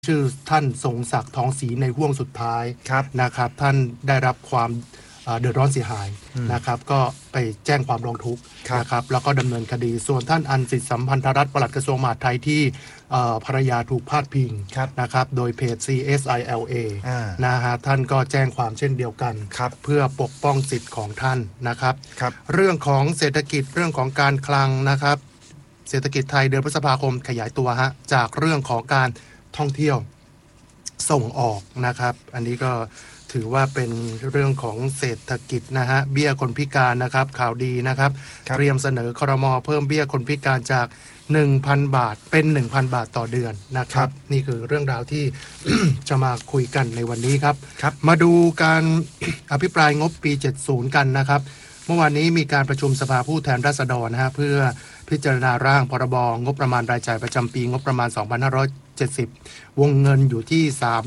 ชื่อท่านทรงศักดิ์ทองศรีในห่วงสุดท้ายนะครับท่านได้รับความเดือดร้อนเสียหายนะครับก็ไปแจ้งความร้องทุกข์นะครับแล้วก็ดำเนินคดีส่วนท่านอันสิทธิสัมพันธรัตน์ปลัดกระทรวงมหาดไทยที่ภรรยาถูกพาดพิงนะครับโดยเพจ CSILA นะฮะท่านก็แจ้งความเช่นเดียวกันเพื่อปกป้องสิทธิ์ของท่านนะครับเรื่องของเศรษฐกิจเรื่องของการคลังนะครับเศรษฐกิจไทยเดือนพฤษภาคมขยายตัวฮะจากเรื่องของการท่องเที่ยวส่งออกนะครับอันนี้ก็ถือว่าเป็นเรื่องของเศรษฐกิจนะฮะเบี้ยคนพิการนะครับข่าวดีนะครับเตรียมเสนอครม.เพิ่มเบี้ยคนพิการจาก 1,000 บาทเป็น 1,000 บาทต่อเดือนนะครับนี่คือเรื่องราวที่ จะมาคุยกันในวันนี้ครับมาดูการอภิปรายงบปี 70 กันนะครับเมื่อวานนี้มีการประชุมสภาผู้แทนราษฎรนะฮะเพื่อพิจารณาร่างพรบงบประมาณรายจ่ายประจำปีงบประมาณ 2570 วงเงินอยู่ที่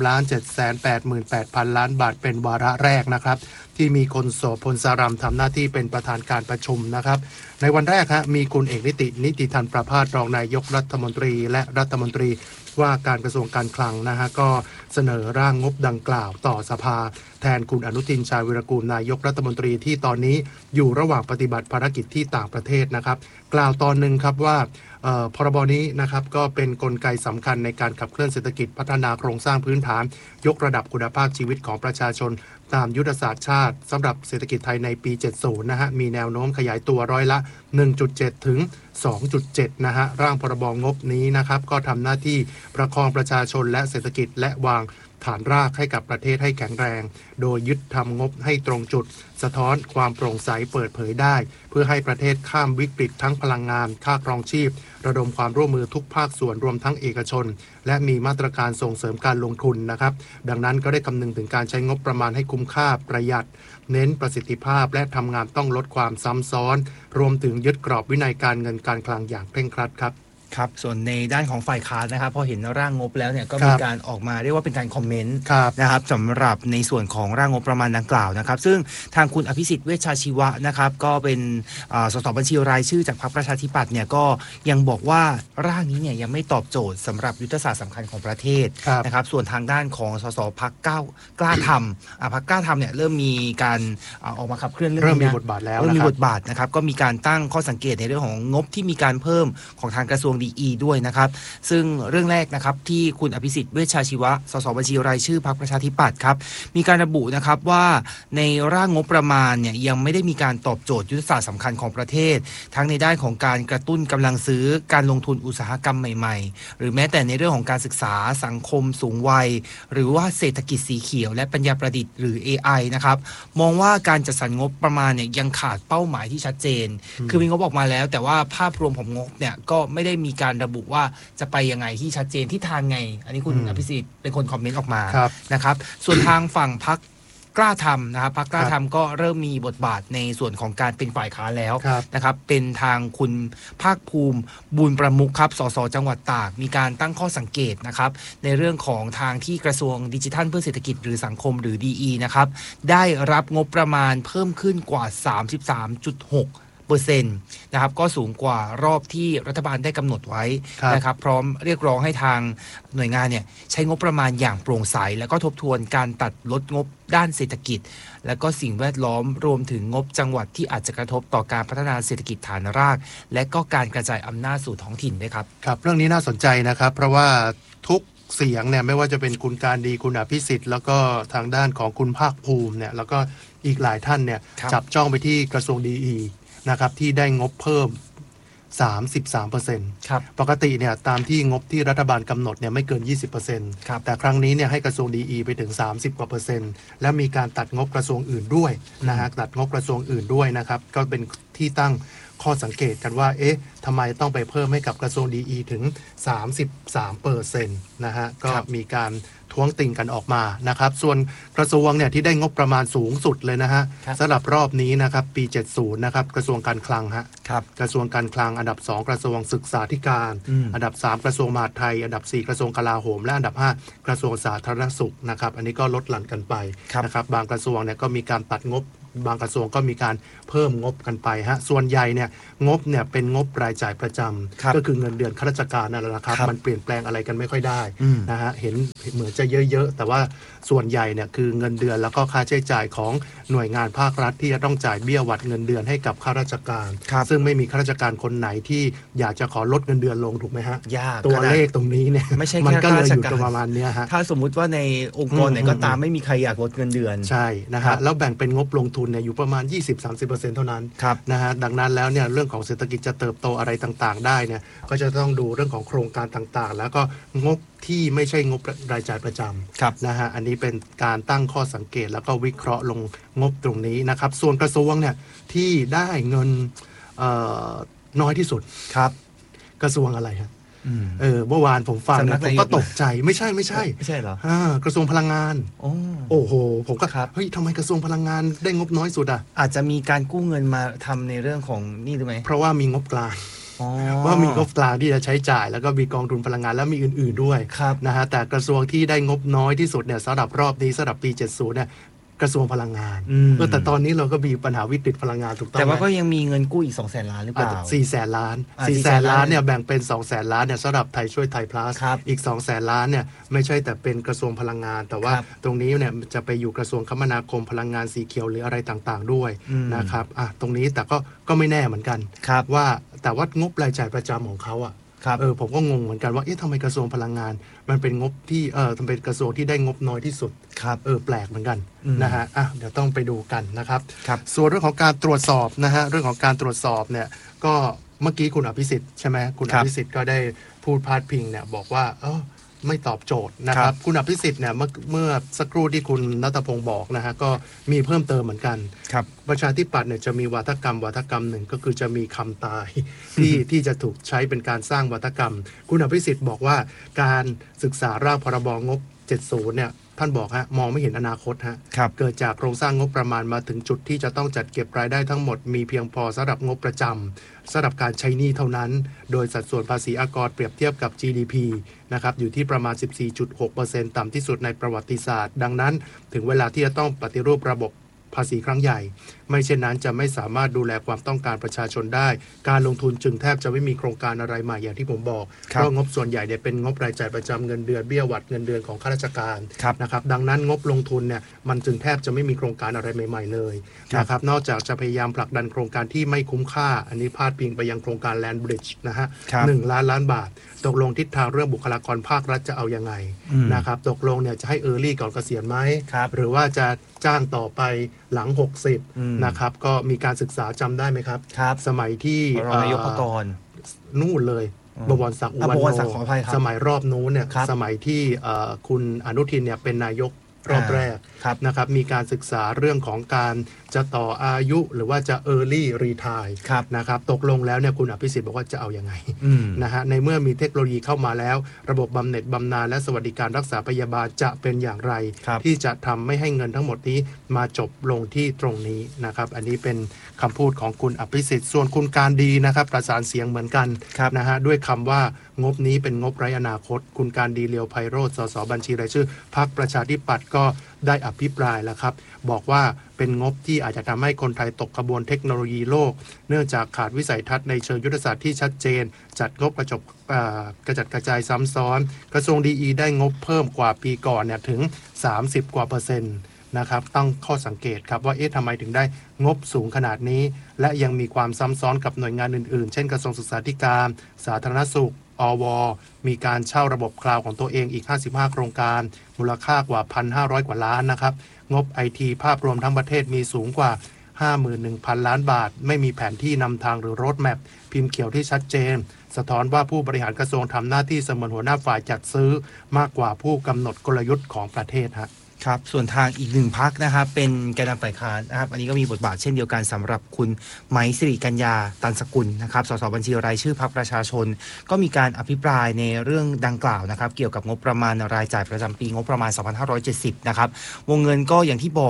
3,788,000 ล้านบาทเป็นวาระแรกนะครับที่มีคุณโสพลสารัมทำหน้าที่เป็นประธานการประชุมนะครับในวันแรกมีคุณเอกนิติธันประภาสรองนายกรัฐมนตรีและรัฐมนตรีว่าการกระทรวงการคลังนะฮะก็เสนอร่างงบดังกล่าวต่อสภาแทนคุณอนุทินชาญวิรากูลนายกรัฐมนตรีที่ตอนนี้อยู่ระหว่างปฏิบัติภารกิจที่ต่างประเทศนะครับกล่าวตอนหนึ่งครับว่าพรบนี้นะครับก็เป็นกลไกสำคัญในการขับเคลื่อนเศรษฐกิจพัฒนาโครงสร้างพื้นฐานยกระดับคุณภาพชีวิตของประชาชนตามยุทธศาสตร์ชาติสำหรับเศรษฐกิจไทยในปี 70 นะฮะมีแนวโน้มขยายตัวร้อยละ 1.7 ถึง 2.7 นะฮะร่างพรบงบนี้นะครับก็ทำหน้าที่ประคองประชาชนและเศรษฐกิจและวางฐานรากให้กับประเทศให้แข็งแรงโดยยึดทำงบให้ตรงจุดสะท้อนความโปร่งใสเปิดเผยได้เพื่อให้ประเทศข้ามวิกฤตทั้งพลังงานค่าครองชีพระดมความร่วมมือทุกภาคส่วนรวมทั้งเอกชนและมีมาตรการส่งเสริมการลงทุนนะครับดังนั้นก็ได้คำนึงถึงการใช้งบประมาณให้คุ้มค่าประหยัดเน้นประสิทธิภาพและทำงานต้องลดความซ้ำซ้อนรวมถึงยึดกรอบวินัยการเงินการคลังอย่างเคร่งครัดครับครับส่วนในด้านของฝ่ายค้านนะครับพอเห็นร่างงบแล้วเนี่ยก็มีการออกมาเรียกว่าเป็นการคอมเมนต์นะครับสำหรับในส่วนของร่างงบประมาณดังกล่าวนะครับซึ่งทางคุณอภิสิทธิ์เวชชาชีวะนะครับก็เป็นสสบัญชีรายชื่อจากพรรคประชาธิปัตย์เนี่ยก็ยังบอกว่าร่างนี้เนี่ยยังไม่ตอบโจทย์สำหรับยุทธศาสตร์สำคัญของประเทศนะครับส่วนทางด้านของสสพรรคกล้าทำพรรคกล้าทำเนี่ยเริ่มมีการออกมาขับเคลื่อนเรื่องนี้มีบทบาทแล้วมีบทบาทนะครับก็มีการตั้งข้อสังเกตในเรื่องของงบที่มีการเพิ่มของทางกระทรวงดีด้วยนะครับซึ่งเรื่องแรกนะครับที่คุณอภิสิทธิ์เวชชาชีวะสสบัญชีรายชื่อพรรคประชาธิปัตย์ครับมีการระบุนะครับว่าในร่างงบประมาณเนี่ยยังไม่ได้มีการตอบโจทย์ยุทธศาสตร์สำคัญของประเทศทั้งในด้านของการกระตุ้นกำลังซื้อการลงทุนอุตสาหกรรมใหม่ๆหรือแม้แต่ในเรื่องของการศึกษาสังคมสูงวัยหรือว่าเศรษฐกิจสีเขียวและปัญญาประดิษฐ์หรือ AI นะครับมองว่าการจัดสรรงบประมาณเนี่ยยังขาดเป้าหมายที่ชัดเจนคือมีงบออกมาแล้วแต่ว่าภาพรวมของงบเนี่ยก็ไม่ได้มีการระบุว่าจะไปยังไงที่ชัดเจนที่ทางไงอันนี้คุณอภิสิทธิ์เป็นคนคอมเมนต์ออกมานะครับส่วนทางฝั่งพรรคกล้าทำนะครับพรรคกล้าทำก็เริ่มมีบทบาทในส่วนของการเป็นฝ่ายค้านแล้วนะครับเป็นทางคุณภาคภูมิบุญประมุขครับสสจังหวัดตากมีการตั้งข้อสังเกตนะครับในเรื่องของทางที่กระทรวงดิจิทัลเพื่อเศรษฐกิจหรือสังคมหรือ DE นะครับได้รับงบประมาณเพิ่มขึ้นกว่า 33.6%นะครับก็สูงกว่ารอบที่รัฐบาลได้กำหนดไว้นะครับพร้อมเรียกร้องให้ทางหน่วยงานเนี่ยใช้งบประมาณอย่างโปร่งใสแล้วก็ทบทวนการตัดลดงบด้านเศรษฐกิจและก็สิ่งแวดล้อมรวมถึงงบจังหวัดที่อาจจะกระทบต่อการพัฒนาเศรษฐกิจฐานรากและก็การกระจายอำนาจสู่ท้องถิ่นด้วยครับครับเรื่องนี้น่าสนใจนะครับเพราะว่าทุกเสียงเนี่ยไม่ว่าจะเป็นคุณการดีคุณอภิสิทธิ์แล้วก็ทางด้านของคุณภาคภูมิเนี่ยแล้วก็อีกหลายท่านเนี่ยจับจ้องไปที่กระทรวงดีนะครับที่ได้งบเพิ่ม 33% ปกติเนี่ยตามที่งบที่รัฐบาลกำหนดเนี่ยไม่เกิน 20% แต่ครั้งนี้เนี่ยให้กระทรวงดีไปถึง 30 กว่า%และมีการตัดงบกระทรวงอื่นด้วยนะฮะตัดงบกระทรวงอื่นด้วยนะครับก็เป็นที่ตั้งข้อสังเกตกันว่าเอ๊ะทำไมต้องไปเพิ่มให้กับกระทรวงดีถึง 33% นะฮะก็มีการท้วงติงกันออกมานะครับส่วนกระทรวงเนี่ยที่ได้งบประมาณสูงสุดเลยนะฮะสำหรับรอบนี้นะครับปี 70 นะครับกระทรวงการคลังฮะกระทรวงการคลังอันดับ 2 กระทรวงศึกษาธิการอันดับ 3 กระทรวงมหาดไทยอันดับ 4 กระทรวงกลาโหมและอันดับ 5 กระทรวงสาธารณสุขนะครับอันนี้ก็ลดหลั่นกันไปนะครับบางกระทรวงเนี่ยก็มีการตัดงบบางกระทรวงก็มีการเพิ่มงบกันไปฮะส่วนใหญ่เนี่ยงบเนี่ยเป็นงบรายจ่ายประจำก็คือเงินเดือนข้าราชการนั่นแหละนะครับมันเปลี่ยนแปลงอะไรกันไม่ค่อยได้นะฮะเห็นเหมือนจะเยอะๆแต่ว่าส่วนใหญ่เนี่ยคือเงินเดือนแล้วก็ค่าใช้จ่ายของหน่วยงานภาครัฐที่จะต้องจ่ายเบี้ยหวัดเงินเดือนให้กับข้าราชการซึ่งไม่มีข้าราชการคนไหนที่อยากจะขอลดเงินเดือนลงถูกไหมฮะยากตัวเลขตรงนี้เนี่ยมันก็เลยอยู่ประมาณนี้ฮะถ้าสมมุติว่าในองค์กรไหนก็ตามไม่มีใครอยากลดเงินเดือนใช่นะฮะแล้วแบ่งเป็นงบลงทุนเนี่ยอยู่ประมาณ 20-30% เท่านั้นนะฮะดังนั้นแล้วเนี่ยเรื่องของเศรษฐกิจจะเติบโตอะไรต่างๆได้เนี่ยก็จะต้องดูเรื่องของโครงการต่างๆแล้วก็งบที่ไม่ใช่งบรายจ่ายประจำนะฮะอันนี้เป็นการตั้งข้อสังเกตแล้วก็วิเคราะห์ลงงบตรงนี้นะครับส่วนกระทรวงเนี่ยที่ได้เงินน้อยที่สุดครับกระทรวงอะไรฮะเมื่อวานผมฟังนะผมก็ตกใจไม่ใช่เหรอกระทรวงพลังงานโอ้โหผมก็เฮ้ยทำไมกระทรวงพลังงานได้งบน้อยสุดอ่ะอาจจะมีการกู้เงินมาทำในเรื่องของนี่ถูกไหมเพราะว่ามีงบกลางว่ามีงบกลางที่จะใช้จ่ายแล้วก็มีกองทุนพลังงานแล้วมีอื่นๆด้วยนะฮะแต่กระทรวงที่ได้งบน้อยที่สุดเนี่ยสำหรับรอบนี้สำหรับปี70เนี่ยกระทรวงพลังงานแต่ตอนนี้เราก็มีปัญหาวิกฤตพลังงานถูกต้องแต่ว่าก็ยังมีเงินกู้อีก 200,000 ล้านหรือเปล่า 400,000 ล้าน400,000 ล้านเนี่ยแบ่งเป็น 200,000 ล้านเนี่ยสำหรับไทยช่วยไทย plus อีก 200,000 ล้านเนี่ยไม่ใช่แต่เป็นกระทรวงพลังงานแต่ว่าตรงนี้เนี่ยจะไปอยู่กระทรวงคมนาคมพลังงานสีเขียวหรืออะไรต่างๆด้วยนะครับตรงนี้แต่ก็ไม่แน่เหมือนกันว่าแต่ว่างบรายจ่ายประจำของเขาผมก็งงเหมือนกันว่าทำไมกระทรวงพลังงานมันเป็นงบที่ทำเป็นกระทรวงที่ได้งบน้อยที่สุดแปลกเหมือนกันนะฮะเดี๋ยวต้องไปดูกันนะครับส่วนเรื่องของการตรวจสอบนะฮะเรื่องของการตรวจสอบเนี่ยก็เมื่อกี้คุณอภิสิทธิ์ใช่ไหมคุณอภิสิทธิ์ก็ได้พูดพาดพิงเนี่ยบอกว่าไม่ตอบโจทย์นะครับคุณอภิสิทธิ์เนี่ยเมื่อสักครู่ที่คุณณัฐพงศ์บอกนะฮะก็มีเพิ่มเติมเหมือนกันประชาธิปัตย์เนี่ยจะมีวาทกรรมหนึ่งก็คือจะมีคำตายที่จะถูกใช้เป็นการสร้างวาทกรรมคุณอภิสิทธิ์บอกว่าการศึกษาร่างพรบงบ70เนี่ยท่านบอกมองไม่เห็นอนาคตเกิดจากโครงสร้างงบประมาณมาถึงจุดที่จะต้องจัดเก็บรายได้ทั้งหมดมีเพียงพอสำหรับงบประจำสำหรับการใช้หนี้เท่านั้นโดยสัดส่วนภาษีอากรเปรียบเทียบกับ GDP นะครับอยู่ที่ประมาณ 14.6% ต่ำที่สุดในประวัติศาสตร์ดังนั้นถึงเวลาที่จะต้องปฏิรูประบบภาษีครั้งใหญ่ไม่เช่นนั้นจะไม่สามารถดูแลความต้องการประชาชนได้การลงทุนจึงแทบจะไม่มีโครงการอะไรใหม่อย่างที่ผมบอกเพราะงบส่วนใหญ่เนี่ยเป็นงบรายจ่ายประจำเงินเดือนเบี้ยหวัดเงินเดือนของข้าราชการนะครับดังนั้นงบลงทุนเนี่ยมันจึงแทบจะไม่มีโครงการอะไรใหม่ๆเลยนะครับนอกจากจะพยายามผลักดันโครงการที่ไม่คุ้มค่าอันนี้พาดพิงไปยังโครงการ Land Bridge นะฮะ1 ล้านล้านบาทตกลงทิศทางเรื่องบุคลากรภาครัฐจะเอายังไงนะครับตกลงเนี่ยจะให้เออร์ลี่ก่อนเกษียณไหมหรือว่าจะจ้างต่อไปหลัง60นะครับก็มีการศึกษาจำได้ไหมครับสมัยที่นายกนู่นเลยบวรศักดิ์อุวันโนสมัยรอบนู้นเนี่ยสมัยที่คุณอนุทินเนี่ยเป็นนายกรอบแรกนะครับมีการศึกษาเรื่องของการจะต่ออายุหรือว่าจะ early retire นะครับตกลงแล้วเนี่ยคุณอภิสิทธิ์บอกว่าจะเอายังไงนะฮะในเมื่อมีเทคโนโลยีเข้ามาแล้วระบบบำเหน็จบำนาญและสวัสดิการรักษาพยาบาลจะเป็นอย่างไรที่จะทำไม่ให้เงินทั้งหมดนี้มาจบลงที่ตรงนี้นะครับอันนี้เป็นคำพูดของคุณอภิสิทธิ์ส่วนคุณการดีนะครับประสานเสียงเหมือนกันนะฮะด้วยคำว่างบนี้เป็นงบไร้อนาคตคุณการดีเลียวไพโรจน์สสบัญชีรายชื่อพรรคประชาธิปัตย์ก็ได้อภิปรายแล้วครับบอกว่าเป็นงบที่อาจจะทำให้คนไทยตกขบวนเทคโนโลยีโลกเนื่องจากขาดวิสัยทัศน์ในเชิงยุทธศาสตร์ที่ชัดเจนจัดงบกระจัดกระจายซ้ำซ้อนกระทรวงดีได้งบเพิ่มกว่าปีก่อนเนี่ยถึง30 กว่า%นะครับตั้งข้อสังเกตครับว่าทำไมถึงได้งบสูงขนาดนี้และยังมีความซ้ำซ้อนกับหน่วยงานอื่นๆเช่นกระทรวงศึกษาธิการสาธารณสุขอว.มีการเช่าระบบคลาวด์ของตัวเองอีก55โครงการมูลค่ากว่า 1,500 กว่าล้านนะครับงบ IT ภาพรวมทั้งประเทศมีสูงกว่า 51,000 ล้านบาทไม่มีแผนที่นำทางหรือโรดแมพพิมพ์เขียวที่ชัดเจนสะท้อนว่าผู้บริหารกระทรวงทำหน้าที่เสมือนหัวหน้าฝ่ายจัดซื้อมากกว่าผู้กำหนดกลยุทธ์ของประเทศครับส่วนทางอีกหนึ่งพรรคนะครับเป็นแกนนำฝ่ายค้านนะครับอันนี้ก็มีบทบาทเช่นเดียวกันสำหรับคุณไมค์สิริกัญญาตันสกุลนะครับสสบัญชีรายชื่อพรรคประชาชนก็มีการอภิปรายในเรื่องดังกล่าวนะครับเกี่ยวกับงบประมาณรายจ่ายประจำปีงบประมาณ 2570 นะครับวงเงินก็อย่างที่บอก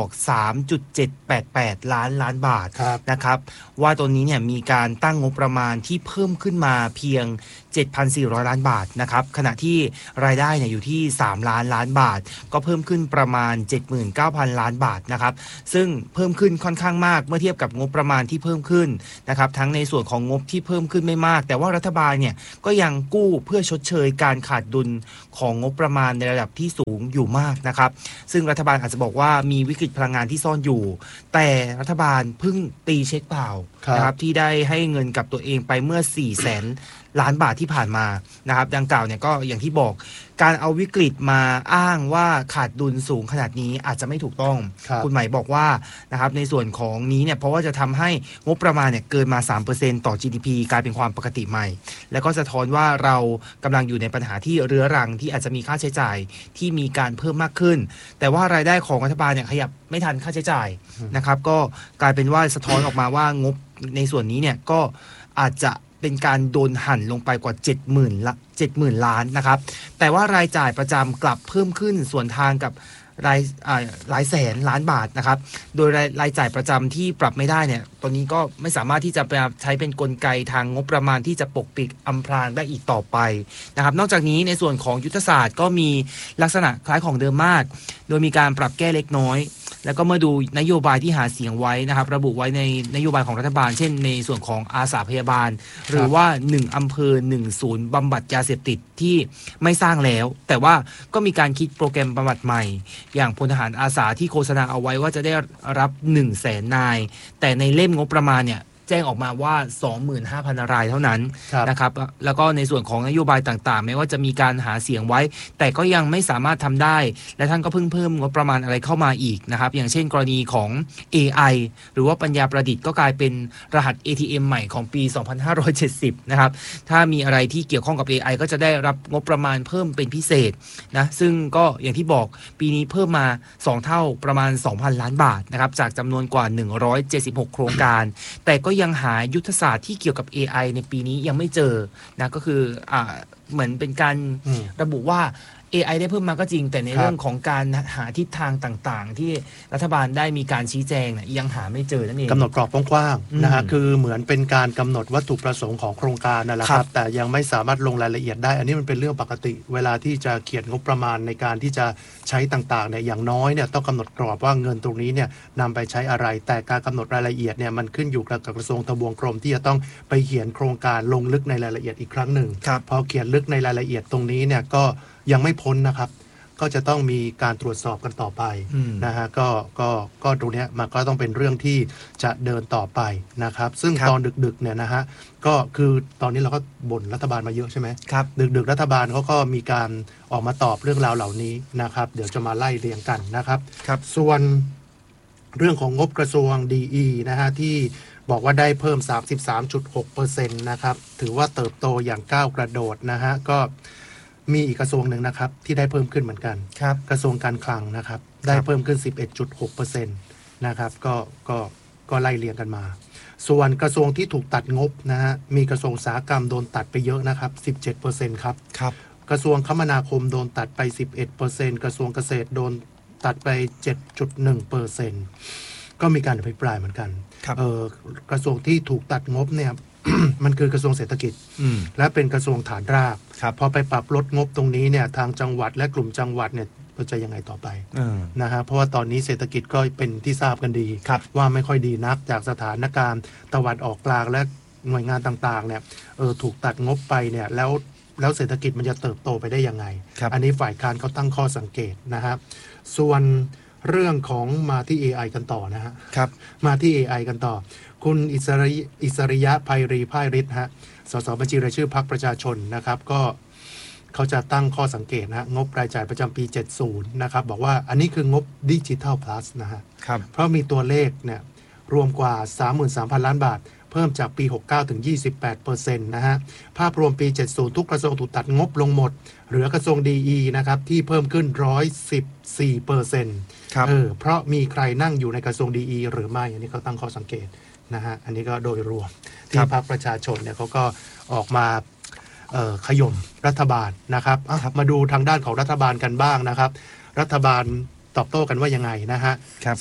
3.788 ล้านบาทนะครับว่าตัวนี้เนี่ยมีการตั้งงบประมาณที่เพิ่มขึ้นมาเพียง 7,400 ล้านบาทนะครับขณะที่รายได้เนี่ยอยู่ที่3 ล้านบาทก็เพิ่มขึ้นประมาณมาณ 79,000 ล้านบาทนะครับซึ่งเพิ่มขึ้นค่อนข้างมากเมื่อเทียบกับงบประมาณที่เพิ่มขึ้นนะครับทั้งในส่วนของงบที่เพิ่มขึ้นไม่มากแต่ว่ารัฐบาลเนี่ยก็ยังกู้เพื่อชดเชยการขาดดุลของงบประมาณในระดับที่สูงอยู่มากนะครับซึ่งรัฐบาลอาจจะบอกว่ามีวิกฤตพลังงานที่ซ่อนอยู่แต่รัฐบาลเพิ่งตีเช็คเปล่านะครับที่ได้ให้เงินกับตัวเองไปเมื่อ 400,000 ล้านบาทที่ผ่านมานะครับดังกล่าวเนี่ยก็อย่างที่บอกการเอาวิกฤตมาอ้างว่าขาดดุลสูงขนาดนี้อาจจะไม่ถูกต้องคุณหมายบอกว่านะครับในส่วนของนี้เนี่ยเพราะว่าจะทำให้งบประมาณเนี่ยเกินมา 3% ต่อ GDP กลายเป็นความปกติใหม่แล้วก็สะท้อนว่าเรากำลังอยู่ในปัญหาที่เรื้อรังที่อาจจะมีค่าใช้จ่ายที่มีการเพิ่มมากขึ้นแต่ว่ารายได้ของรัฐบาลเนี่ยขยับไม่ทันค่าใช้จ่ายนะครับก็กลายเป็นว่าสะท้อนออกมาว่างบในส่วนนี้เนี่ยก็อาจจะเป็นการโดนหั่นลงไปกว่า 70,000 ล้านนะครับแต่ว่ารายจ่ายประจำกลับเพิ่มขึ้นส่วนทางกับหลายแสนล้านบาทนะครับโดยรายจ่ายประจำที่ปรับไม่ได้เนี่ยตอนนี้ก็ไม่สามารถที่จะไปใช้เป็นกลไกทางงบประมาณที่จะปกปิดอำพรางได้อีกต่อไปนะครับนอกจากนี้ในส่วนของยุทธศาสตร์ก็มีลักษณะคล้ายของเดิมมากโดยมีการปรับแก้เล็กน้อยแล้วก็เมื่อดูนโยบายที่หาเสียงไว้นะครับระบุไว้ในนโยบายของรัฐบาลเช่นในส่วนของอาสาพยาบาลหรือว่า1อำเภอ1ศูนย์บำบัดยาเสพติดที่ไม่สร้างแล้วแต่ว่าก็มีการคิดโปรแกรมบำบัดใหม่อย่างพลทหารอาสาที่โฆษณาเอาไว้ว่าจะได้รับ 100,000 นายแต่ในเล่มงบประมาณเนี่ยแจ้งออกมาว่า 25,000 รายเท่านั้นนะครับแล้วก็ในส่วนของนโยบายต่างๆแม้ว่าจะมีการหาเสียงไว้แต่ก็ยังไม่สามารถทำได้และท่านก็เพิ่มงบประมาณอะไรเข้ามาอีกนะครับอย่างเช่นกรณีของ AI หรือว่าปัญญาประดิษฐ์ก็กลายเป็นรหัส ATM ใหม่ของปี 2570 นะครับถ้ามีอะไรที่เกี่ยวข้องกับ AI ก็จะได้รับงบประมาณเพิ่มเป็นพิเศษนะซึ่งก็อย่างที่บอกปีนี้เพิ่มมา2เท่าประมาณ 2,000 ล้านบาทนะครับจากจำนวนกว่า176โครงการแต่ก็ยังหายุทธศาสตร์ที่เกี่ยวกับ AI ในปีนี้ยังไม่เจอนะก็คือเหมือนเป็นการระบุว่า AI ได้เพิ่มมาก็จริงแต่ในเรื่องของการหาทิศทางต่างๆที่รัฐบาลได้มีการชี้แจงเนี่ยยังหาไม่เจอนั่นเองกำหนดกรอบกว้างๆนะฮะคือเหมือนเป็นการกำหนดวัตถุประสงค์ของโครงการนั่นแหละครับแต่ยังไม่สามารถลงรายละเอียดได้อันนี้มันเป็นเรื่องปกติเวลาที่จะเขียนงบประมาณในการที่จะใช้ต่างๆเนี่ยอย่างน้อยเนี่ยต้องกำหนดกรอบว่าเงินตรงนี้เนี่ยนำไปใช้อะไรแต่การกำหนดรายละเอียดเนี่ยมันขึ้นอยู่กับกระทรวงทบวงกรมที่จะต้องไปเขียนโครงการลงลึกในรายละเอียดอีกครั้งหนึ่งพอเขียนลึกในรายละเอียดตรงนี้เนี่ยก็ยังไม่พ้นนะครับก็จะต้องมีการตรวจสอบกันต่อไปนะฮะก็ตรงนี้มันก็ต้องเป็นเรื่องที่จะเดินต่อไปนะครับซึ่งตอนดึกๆเนี่ยนะฮะก็คือตอนนี้เราก็บ่นรัฐบาลมาเยอะใช่ไหมครับดึกๆรัฐบาลเขาก็มีการออกมาตอบเรื่องราวเหล่านี้นะครับเดี๋ยวจะมาไล่เรียงกันนะครับส่วนเรื่องของงบกระทรวง DE นะฮะที่บอกว่าได้เพิ่ม 33.6% นะครับถือว่าเติบโตอย่างก้าวกระโดดนะฮะก็มีอีกกระทรวงหนึ่งนะครับที่ได้เพิ่มขึ้นเหมือนกันกระทรวงการคลังนะครับได้เพิ่มขึ้น 11.6% นะครับก็ไล่เรียงกันมาส่วนกระทรวงที่ถูกตัดงบนะฮะมีกระทรวงอุตสาหกรรมโดนตัดไปเยอะนะครับ 17% ครับกระทรวงคมนาคมโดนตัดไป 11% กระทรวงเกษตรโดนตัดไป 7.1% ก็มีการอภิปรายเหมือนกันกระทรวงที่ถูกตัดงบเนี่ย มันคือกระทรวงเศรษฐกิจและเป็นกระทรวงฐานรากพอไปปรับลดงบตรงนี้เนี่ยทางจังหวัดและกลุ่มจังหวัดเนี่ยจะยังไงต่อไปนะฮะเพราะว่าตอนนี้เศรษฐกิจก็เป็นที่ทราบกันดีว่าไม่ค่อยดีนักจากสถานการณ์ตะวันออกกลางและหน่วยงานต่างๆเนี่ยถูกตัดงบไปเนี่ยแล้วเศรษฐกิจมันจะเติบโตไปได้ยังไงอันนี้ฝ่ายค้านเขาตั้งข้อสังเกตนะฮะส่วนเรื่องของมาที่ AI กันต่อนะฮะมาที่ AI กันต่อคุณอิสริยะไพรีพ่ายฤทธิ์ฮะสสบัญชีรายชื่อพรรคประชาชนนะครับก็เขาจะตั้งข้อสังเกตนะงบรายจ่ายประจำปี70นะครับบอกว่าอันนี้คืองบดิจิทัลพลัสนะฮะเพราะมีตัวเลขเนี่ยรวมกว่า 33,000 ล้านบาทเพิ่มจากปี 69 ถึง 28% นะฮะภาพรวมปี70ทุกกระทรวงถูกตัดงบลงหมดเหลือกระทรวง DE นะครับที่เพิ่มขึ้น 114% เพราะมีใครนั่งอยู่ในกระทรวง DE หรือไม่อันนี้เขาตั้งข้อสังเกตนะฮะอันนี้ก็โดยรวมที่พรรคประชาชนเนี่ยเขาก็ออกมาขย่มรัฐบาลนะครับมาดูทางด้านของรัฐบาลกันบ้างนะครับรัฐบาลตอบโต้กันว่ายังไงนะฮะ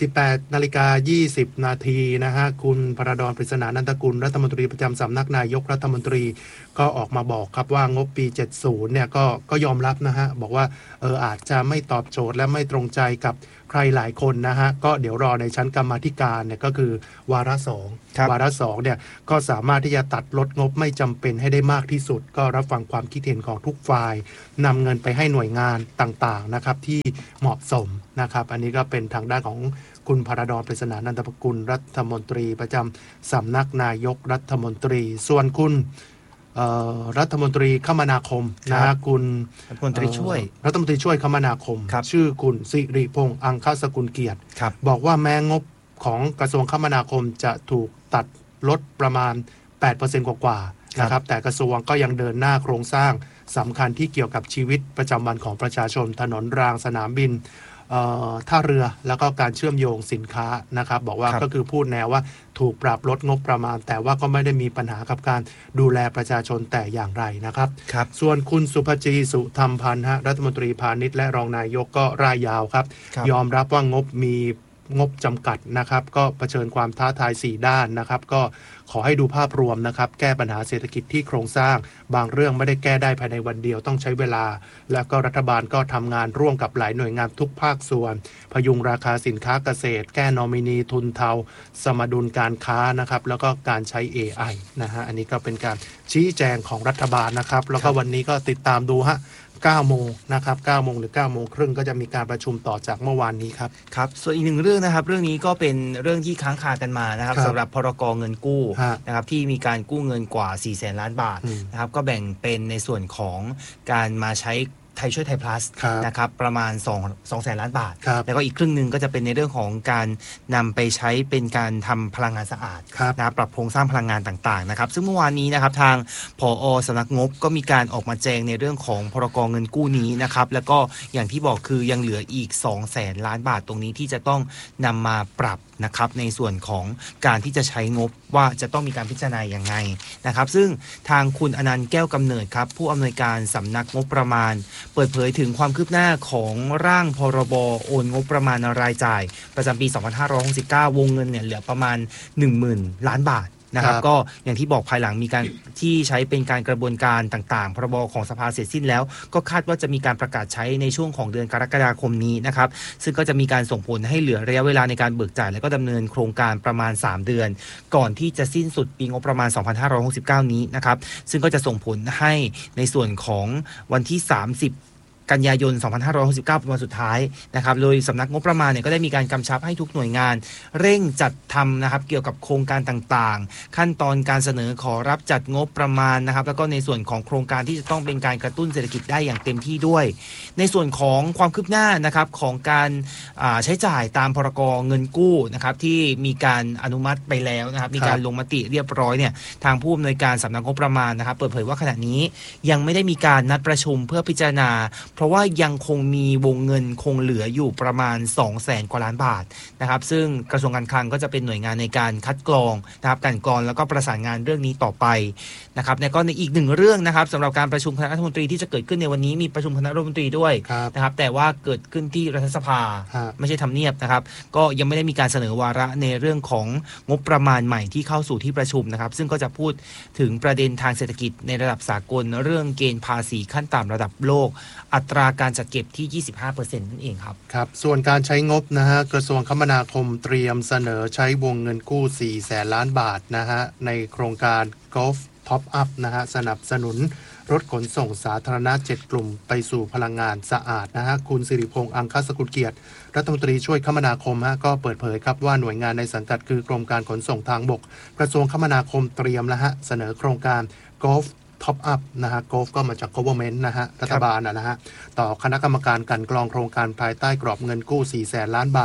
18:20 นาทีนะฮะคุณพระดอน ปริศนานันทกุลรัฐมนตรีประจำสำนักนายกรัฐมนตรีก็ออกมาบอกครับว่างบปี 70 เนี่ยก็ยอมรับนะฮะบอกว่าอาจจะไม่ตอบโจทย์และไม่ตรงใจกับใครหลายคนนะฮะก็เดี๋ยวรอในชั้นกรรมาธิการเนี่ยก็คือวาระ2วาระ2เนี่ยก็สามารถที่จะตัดลดงบไม่จำเป็นให้ได้มากที่สุดก็รับฟังความคิดเห็นของทุกฝ่ายนำเงินไปให้หน่วยงานต่างๆนะครับที่เหมาะสมนะครับอันนี้ก็เป็นทางด้านของคุณพระดอน ปริศนานันทกุลรัฐมนตรีประจำสำนักนายกรัฐมนตรีส่วนคุณรัฐมนตรีคมนาคมนะฮะคุณรัฐมนตรีช่วยคมนาคมชื่อคุณสิริพงษ์อังคสกุลเกียรติบอกว่าแม้งบของกระทรวงคมนาคมจะถูกตัดลดประมาณ 8% กว่าๆนะครับแต่กระทรวงก็ยังเดินหน้าโครงสร้างสำคัญที่เกี่ยวกับชีวิตประจำวันของประชาชนถนนรางสนามบินท่าเรือแล้วก็การเชื่อมโยงสินค้านะครับบอกว่าก็คือพูดแนวว่าถูกปรับลดงบประมาณแต่ว่าก็ไม่ได้มีปัญหากับการดูแลประชาชนแต่อย่างไรนะครับส่วนคุณสุภจีสุธรรมพันธ์รัฐมนตรีพาณิชย์และรองนายกก็ร่ายยาวครับยอมรับว่างบมีงบจำกัดนะครับก็เผชิญความท้าทาย4ด้านนะครับก็ขอให้ดูภาพรวมนะครับแก้ปัญหาเศรษฐกิจที่โครงสร้างบางเรื่องไม่ได้แก้ได้ภายในวันเดียวต้องใช้เวลาแล้วก็รัฐบาลก็ทำงานร่วมกับหลายหน่วยงานทุกภาคส่วนพยุงราคาสินค้าเกษตรแก้นอมินีทุนเทาสมดุลการค้านะครับแล้วก็การใช้ AI นะฮะอันนี้ก็เป็นการชี้แจงของรัฐบาลนะครับแล้วก็วันนี้ก็ติดตามดูฮะ9 โมงนะครับ9 โมงหรือ9 โมงครึ่งก็จะมีการประชุมต่อจากเมื่อวานนี้ครับครับส่วนอีกหนึ่งเรื่องนะครับเรื่องนี้ก็เป็นเรื่องที่ค้างคากันมานะครับสำหรับพรก.เงินกู้นะครับที่มีการกู้เงินกว่า 400,000 ล้านบาทนะครับก็แบ่งเป็นในส่วนของการมาใช้ไทยช่วยไทย plus นะครับประมาณ200,000 ล้านบาทแล้วก็อีกครึ่งหนึ่งก็จะเป็นในเรื่องของการนำไปใช้เป็นการทำพลังงานสะอาดนะปรับโครงสร้างพลังงานต่างๆนะครับซึ่งเมื่อวานนี้นะครับทางผอ.สำนักงบก็มีการออกมาแจ้งในเรื่องของพรก.เงินกู้นี้นะครับแล้วก็อย่างที่บอกคือยังเหลืออีก 200,000 ล้านบาทตรงนี้ที่จะต้องนำมาปรับนะครับในส่วนของการที่จะใช้งบว่าจะต้องมีการพิจารณาอย่างไรนะครับซึ่งทางคุณอนันต์แก้วกำเนิดครับผู้อำนวยการสำนักงบประมาณเปิดเผยถึงความคืบหน้าของร่างพรบโอนงบประมาณรายจ่ายประจำปี 2569 วงเงินเนี่ยเหลือประมาณ 10,000 ล้านบาทนะครับก็อย่างที่บอกภายหลังมีการที่ใช้เป็นการกระบวนการต่างๆพรบของสภาเสร็จสิ้นแล้วก็คาดว่าจะมีการประกาศใช้ในช่วงของเดือนกรกฎาคมนี้นะครับซึ่งก็จะมีการส่งผลให้เหลือระยะเวลาในการเบิกจ่ายและก็ดำเนินโครงการประมาณ3 เดือนก่อนที่จะสิ้นสุดปีงบประมาณ 2569 นี้นะครับซึ่งก็จะส่งผลให้ในส่วนของวันที่ 30 กันยายน 2569 เป็นวันสุดท้ายนะครับโดยสำนักงบประมาณเนี่ยก็ได้มีการกำชับให้ทุกหน่วยงานเร่งจัดทำนะครับเกี่ยวกับโครงการต่างๆขั้นตอนการเสนอขอรับจัดงบประมาณนะครับแล้วก็ในส่วนของโครงการที่จะต้องเป็นการกระตุ้นเศรษฐกิจได้อย่างเต็มที่ด้วยในส่วนของความคืบหน้านะครับของการใช้จ่ายตามพรก.เงินกู้นะครับที่มีการอนุมัติไปแล้วนะครับมีการลงมติเรียบร้อยเนี่ยทางผู้อำนวยการสำนักงบประมาณนะครับเปิดเผยว่าขณะนี้ยังไม่ได้มีการนัดประชุมเพื่อพิจารณาเพราะว่ายังคงมีวงเงินคงเหลืออยู่ประมาณ 200,000 กว่าล้านบาทนะครับซึ่งกระทรวงการคลังก็จะเป็นหน่วยงานในการคัดกรองนะครับการกรองแล้วก็ประสานงานเรื่องนี้ต่อไปนะครับแล้วก็ในอีกหนึ่งเรื่องนะครับสำหรับการประชุมคณะรัฐมนตรีที่จะเกิดขึ้นในวันนี้มีประชุมคณะรัฐมนตรีด้วยนะครับแต่ว่าเกิดขึ้นที่รัฐสภาไม่ใช่ทำเนียบนะครับก็ยังไม่ได้มีการเสนอวาระในเรื่องของงบประมาณใหม่ที่เข้าสู่ที่ประชุมนะครับซึ่งก็จะพูดถึงประเด็นทางเศรษฐกิจในระดับสากลเรื่องเกณฑ์ภาษีขั้นต่ำระดับโลกอัตราการจัดเก็บที่ 25% นั่นเองครับครับส่วนการใช้งบนะฮะกระทรวงคมนาคมเตรียมเสนอใช้วงเงินกู้ 400,000 ล้านบาทนะฮะในโครงการ Golf Top Up นะฮะสนับสนุนรถขนส่งสาธารณะ7กลุ่มไปสู่พลังงานสะอาดนะฮะคุณสิริพงษ์อังคสกุลเกียรติรัฐมนตรีช่วยคมนาคมฮะก็เปิดเผยครับว่าหน่วยงานในสังกัดคือกรมการขนส่งทางบกกระทรวงคมนาคมเตรียมแล้วฮะเสนอโครงการ Golf Top Up นะฮะ Golf ก็มาจาก Government นะฮะรัฐบาลนะฮะต่อคณะกรรมการกลั่นกรองโครงการภายใต้กรอบเงินกู้ 400,000 ล้านบาท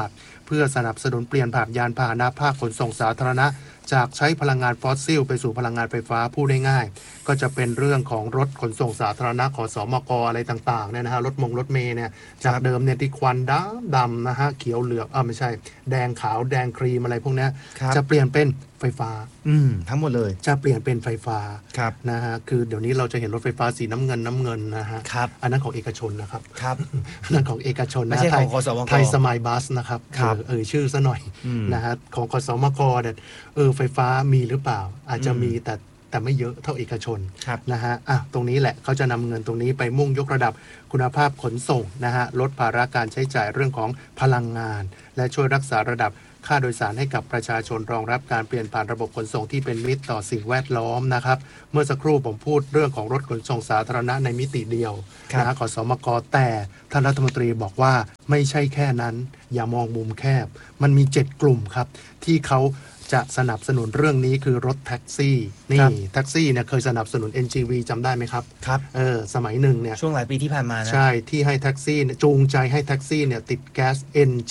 เพื่อสนับสนุนเปลี่ยนผ่านยานพาหนะภาคขนส่งสาธารณะจากใช้พลังงานฟอสซิลไปสู่พลังงานไฟฟ้าพูดได้ง่ายก็จะเป็นเรื่องของรถขนส่งสาธารณะขสมกอะไรต่างๆเนี่ยนะฮะรถเมล์เนี่ยจากเดิมเนี่ยที่ควันดำนะฮะเขียวเหลืองไม่ใช่แดงขาวแดงครีมอะไรพวกนี้จะเปลี่ยนเป็นไฟฟ้าทั้งหมดเลยจะเปลี่ยนเป็นไฟฟ้านะฮะคือเดี๋ยวนี้เราจะเห็นรถไฟฟ้าสีน้ำเงินนะฮะอันนั้นของเอกชนนะครับอันนั้นของเอกชนนะไทยสมัยบัสนะครับชื่อซะหน่อยนะฮะของกสมกเนี่ยไฟฟ้ามีหรือเปล่าอาจจะมีแต่ไม่เยอะเท่าเอกชนนะฮะตรงนี้แหละเขาจะนำเงินตรงนี้ไปมุ่งยกระดับคุณภาพขนส่งนะฮะลดภาระการใช้จ่ายเรื่องของพลังงานและช่วยรักษาระดับค่าโดยสารให้กับประชาชนรองรับการเปลี่ยนผ่านระบบขนส่งที่เป็นมิตรต่อสิ่งแวดล้อมนะครับเมื่อสักครู่ผมพูดเรื่องของรถขนส่งสาธารณะในมิติเดียวนะฮะขสมกแต่ท่านรัฐมนตรีบอกว่าไม่ใช่แค่นั้นอย่ามองมุมแคบมันมี7กลุ่มครับที่เขาจะสนับสนุนเรื่องนี้คือรถแท็กซี่นี่แท็กซี่เนี่ยเคยสนับสนุน NGV จำได้ไหมครับสมัยหนึ่งเนี่ยช่วงหลายปีที่ผ่านมานะใช่ที่ให้แท็กซี่จูงใจให้แท็กซี่เนี่ยติดแก๊ส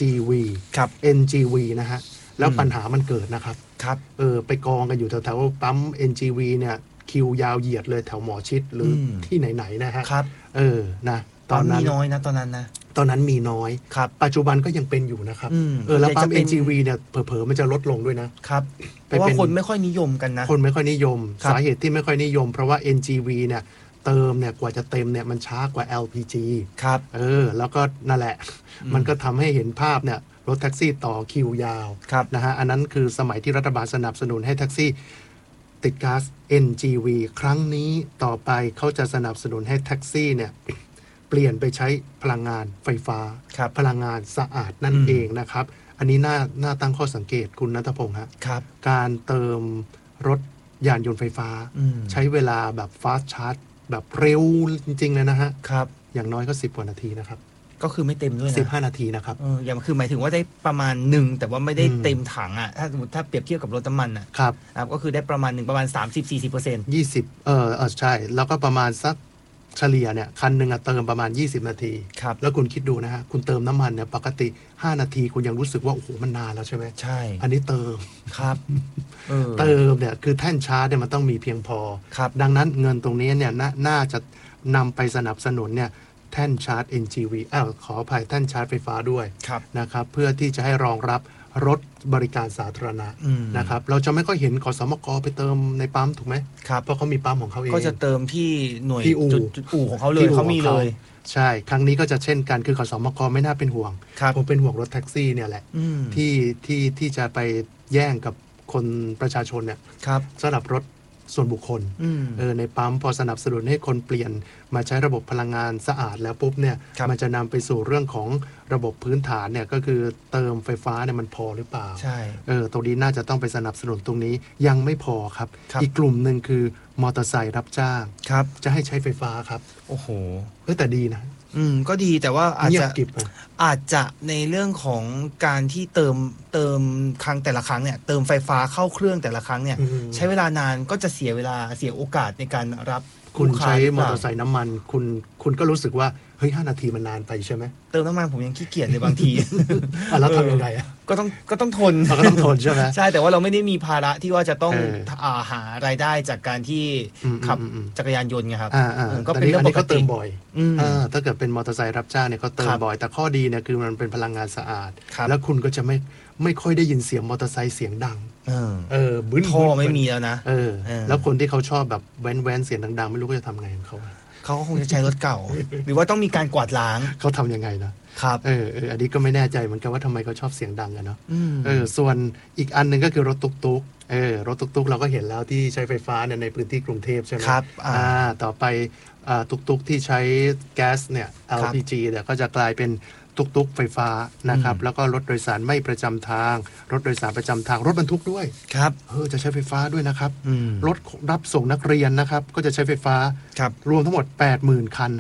NGV นะฮะแล้วปัญหามันเกิดนะครับไปกองกันอยู่แถวๆปั๊ม NGV เนี่ยคิวยาวเหยียดเลยแถวหมอชิดหรือที่ไหนๆนะฮะนะตอนนั้นมีน้อยนะตอนนั้นมีน้อยปัจจุบันก็ยังเป็นอยู่นะครับแล้วปั๊ม NGV เนี่ยเผลอๆมันจะลดลงด้วยนะครับเพราะว่าคนไม่ค่อยนิยมกันนะคนไม่ค่อยนิยมสาเหตุที่ไม่ค่อยนิยมเพราะว่า NGV เนี่ยเติมเนี่ยกว่าจะเต็มเนี่ยมันช้ากว่า LPG แล้วก็นั่นแหละมันก็ทำให้เห็นภาพเนี่ยรถแท็กซี่ต่อคิวยาวนะฮะอันนั้นคือสมัยที่รัฐบาลสนับสนุนให้แท็กซี่ติดก๊าซ NGV ครั้งนี้ต่อไปเขาจะสนับสนุนให้แท็กซี่เนี่ยเปลี่ยนไปใช้พลังงานไฟฟ้าพลังงานสะอาดนั่นเองนะครับอันนี้น่าตั้งข้อสังเกตคุณณัฐพงษ์ครับการเติมรถยานยนต์ไฟฟ้าใช้เวลาแบบฟาสต์ชาร์จแบบเร็วจริงๆเลยนะฮะอย่างน้อยก็10กว่านาทีนะครับก็คือไม่เต็มด้วยนะ 15นาทีนะครับอย่างคือหมายถึงว่าได้ประมาณ1แต่ว่าไม่ได้เต็มถังอ่ะถ้าสมมติถ้าเปรียบเทียบกับรถน้ำมันอ่ะครับก็คือได้ประมาณ1ประมาณ 30-40% 20ใช่แล้วก็ประมาณสักเฉลี่ยเนี่ยคันหนึ่งเติมประมาณ20นาทีแล้วคุณคิดดูนะฮะคุณเติมน้ำมันเนี่ยปกติ5นาทีคุณยังรู้สึกว่าโอ้โหมันนานแล้วใช่ไหมใช่อันนี้เติมเติมเนี่ยคือแท่นชาร์จเนี่ยมันต้องมีเพียงพอดังนั้นเงินตรงนี้เนี่ยน่าจะนำไปสนับสนุนเนี่ยแท่นชาร์จ NGV ขออภัยแท่นชาร์จไฟฟ้าด้วยนะครับเพื่อที่จะให้รองรับรถบริการสาธารณะนะครับเราจะไม่ค่อยเห็นขสมกไปเติมในปั๊มถูกไหมเพราะเขามีปั๊มของเขาเองก็จะเติมที่หน่วยจุดอู่ของเขาเลยเขามีเลยใช่ครั้งนี้ก็จะเช่นกันคือขสมกไม่น่าเป็นห่วงผมเป็นห่วงรถแท็กซี่เนี่ยแหละที่จะไปแย่งกับคนประชาชนเนี่ยสำหรับรถส่วนบุคคลในปั๊มพอสนับสนุนให้คนเปลี่ยนมาใช้ระบบพลังงานสะอาดแล้วปุ๊บเนี่ยมันจะนำไปสู่เรื่องของระบบพื้นฐานเนี่ยก็คือเติมไฟฟ้าเนี่ยมันพอหรือเปล่าใช่ตรงนี้น่าจะต้องไปสนับสนุนตรงนี้ยังไม่พอครับอีกกลุ่มหนึ่งคือมอเตอร์ไซค์รับจ้างจะให้ใช้ไฟฟ้าครับโอ้โหแต่ดีนะก็ดีแต่ว่าอาจจะในเรื่องของการที่เติมครั้งแต่ละครั้งเนี่ยเติมไฟฟ้าเข้าเครื่องแต่ละครั้งเนี่ยใช้เวลานานก็จะเสียเวลาเสียโอกาสในการรับคุณใช้มอเตอร์ไซค์น้ำมันคุณก็รู้สึกว่าเฮ้ย5นาทีมันนานไปใช่ไหมเติมน้ำมันผมยังขี้เกียจเลยบางทีแล้วทำยังไงก็ต้องทนก็ต้องทนใช่ไหมใช่แต่ว่าเราไม่ได้มีภาระที่ว่าจะต้องหารายได้จากการที่ขับจักรยานยนต์ไงครับก็เป็นเรื่องปกติเติมบ่อยถ้าเกิดเป็นมอเตอร์ไซค์รับจ้างเนี่ยเขาเติมบ่อยแต่ข้อดีเนี่ยคือมันเป็นพลังงานสะอาดแล้วคุณก็จะไม่ค่อยได้ยินเสียงมอเตอร์ไซค์เสียงดังบึ้นท่อไม่มีแล้วนะแล้วคนที่เขาชอบแบบแว้นเสียงดังๆไม่รู้เขาจะทำไงของเขาก็คงจะใช้รถเก่า หรือว่าต้องมีการกวาดล้างเขาทำยังไงนะครับอันนี้ก็ไม่แน่ใจเหมือนกันว่าทำไมเขาชอบเสียงดังกันเนาะส่วนอีกอันหนึ่งก็คือรถตุ๊กรถตุ๊กเราก็เห็นแล้วที่ใช้ไฟฟ้าในพื้นที่กรุงเทพใช่ไหมครับต่อไปตุ๊กที่ใช้แก๊สเนี่ย LPG เนี่ยก็จะกลายเป็นตุ๊กไฟฟ้านะครับแล้วก็รถโดยสารไม่ประจำทางรถโดยสารประจำทางรถบรรทุกด้วยครับจะใช้ไฟฟ้าด้วยนะครับรถรับส่งนักเรียนนะครับก็จะใช้ไฟฟ้ารวมทั้งหมด 80,000 คันฮะ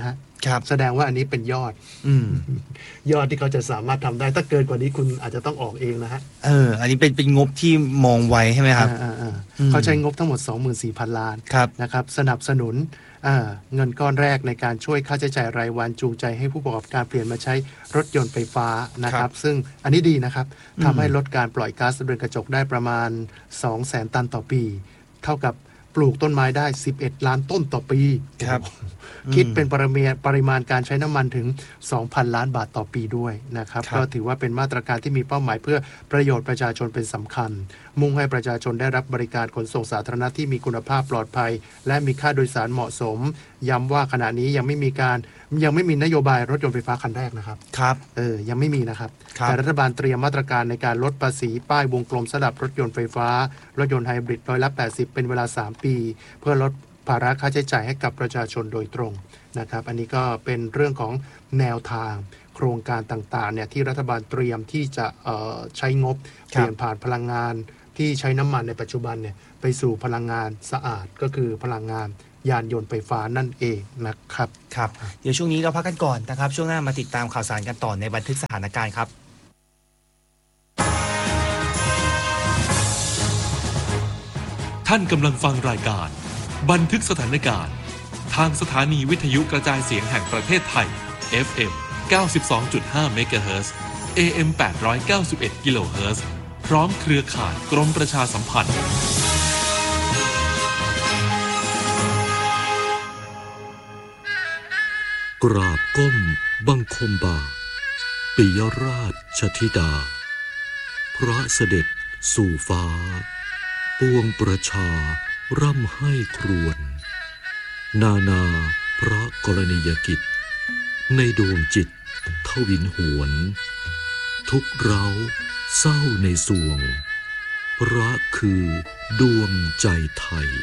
แสดงว่าอันนี้เป็นยอดยอดที่เขาจะสามารถทำได้ถ้าเกินกว่านี้คุณอาจจะต้องออกเองนะฮะอันนี้เป็นงบที่มองไว้ใช่ไหมครับเขาใช้งบทั้งหมด 24,000 ล้านนะครับสนับสนุนเงินก้อนแรกในการช่วยค่าใช้จ่ายรายวันจูงใจให้ผู้ประกอบการเปลี่ยนมาใช้รถยนต์ไฟฟ้านะครับซึ่งอันนี้ดีนะครับทำให้ลดการปล่อยก๊าซเรือนกระจกได้ประมาณ 200,000 ตันต่อปีเท่ากับปลูกต้นไม้ได้11 ล้านต้นต่อปีคิดเป็นปริมาณการใช้น้ำมันถึง 2,000 ล้านบาทต่อปีด้วยนะครับก็ถือว่าเป็นมาตรการที่มีเป้าหมายเพื่อประโยชน์ประชาชนเป็นสำคัญมุ่งให้ประชาชนได้รับบริการขนส่งสาธารณะที่มีคุณภาพปลอดภัยและมีค่าโดยสารเหมาะสมย้ำว่าขณะนี้ยังไม่มีนโยบายรถยนต์ไฟฟ้าคันแรกนะครับยังไม่มีนะครับแต่รัฐบาลเตรียมมาตรการในการลดภาษีป้ายวงกลมสำหรับรถยนต์ไฟฟ้ารถยนต์ไฮบริด80%เป็นเวลา3 ปีเพื่อลดภาระค่าใช้จ่ายให้กับประชาชนโดยตรงนะครับอันนี้ก็เป็นเรื่องของแนวทางโครงการต่างๆเนี่ยที่รัฐบาลเตรียมที่จะใช้งบเปลี่ยนผ่านพลังงานที่ใช้น้ำมันในปัจจุบันเนี่ยไปสู่พลังงานสะอาดก็คือพลังงานยานยนต์ไฟฟ้านั่นเองนะครับครับเดี๋ยวช่วงนี้เราพักกันก่อนนะครับช่วงหน้ามาติดตามข่าวสารกันต่อในบันทึกสถานการณ์ครับท่านกำลังฟังรายการบันทึกสถานการณ์ทางสถานีวิทยุกระจายเสียงแห่งประเทศไทย FM 92.5 เมกะเฮิรตซ์ AM 891 กิโลเฮิรตซ์พร้อมเครือข่ายกรมประชาสัมพันธ์กราบก้มบังคมบาปิยราชธิดาพระเสด็จสู่ฟ้าปวงประชาร่ำให้ครวญนาพระกรณียกิจในดวงจิตทวินหวนทุกเร้าเศร้าในสวงพระคือดวงใจไทย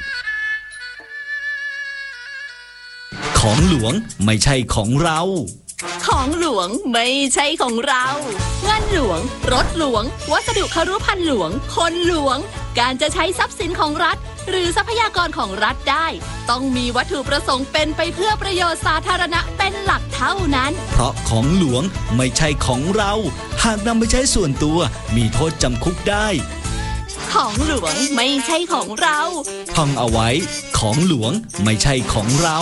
ของหลวงไม่ใช่ของเราของหลวงไม่ใช่ของเราเงินหลวงรถหลวงวัสดุคฤภัณฑ์หลวงคนหลวงการจะใช้ทรัพย์สินของรัฐหรือทรัพยากรของรัฐได้ต้องมีวัตถุประสงค์เป็นไปเพื่อประโยชน์สาธารณะเป็นหลักเท่านั้นเพราะของหลวงไม่ใช่ของเราหากนำไปใช้ส่วนตัวมีโทษจำคุกได้ของหลวงไม่ใช่ของเราท่องเอาไว้ของหลวงไม่ใช่ของเรา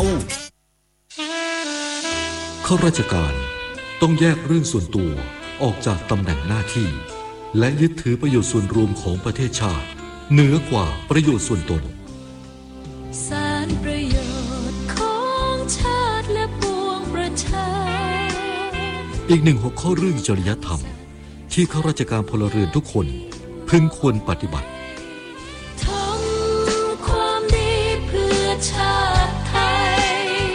ข้าราชการต้องแยกเรื่องส่วนตัวออกจากตำแหน่งหน้าที่และยึดถือประโยชน์ส่วนรวมของประเทศชาติเหนือกว่าประโยชน์ส่วนตนสารประโยชน์ของชาติและปวงประชาอีกหนึ่งหัวข้อเรื่องจริยธรรมที่ข้าราชการพลเรือนทุกคนพึงควรปฏิบัติทำความดีเพื่อชาติไทย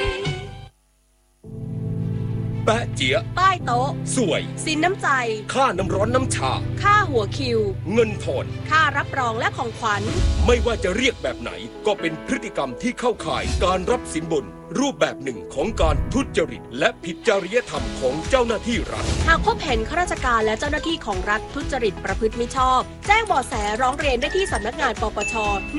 แปะเจี๊ยใต้โต๊ะสวยสินน้ำใจค่าน้ำร้อนน้ำชาค่าหัวคิวเงินทอนค่ารับรองและของขวัญไม่ว่าจะเรียกแบบไหนก็เป็นพฤติกรรมที่เข้าข่ายการรับสินบนรูปแบบหนึ่งของการทุจริตและผิดจริยธรรมของเจ้าหน้าที่รัฐหากพบเห็นข้าราชการและเจ้าหน้าที่ของรัฐทุจริตประพฤติมิชอบแจ้งเบาะแสร้องเรียนได้ที่สำนักงานปปช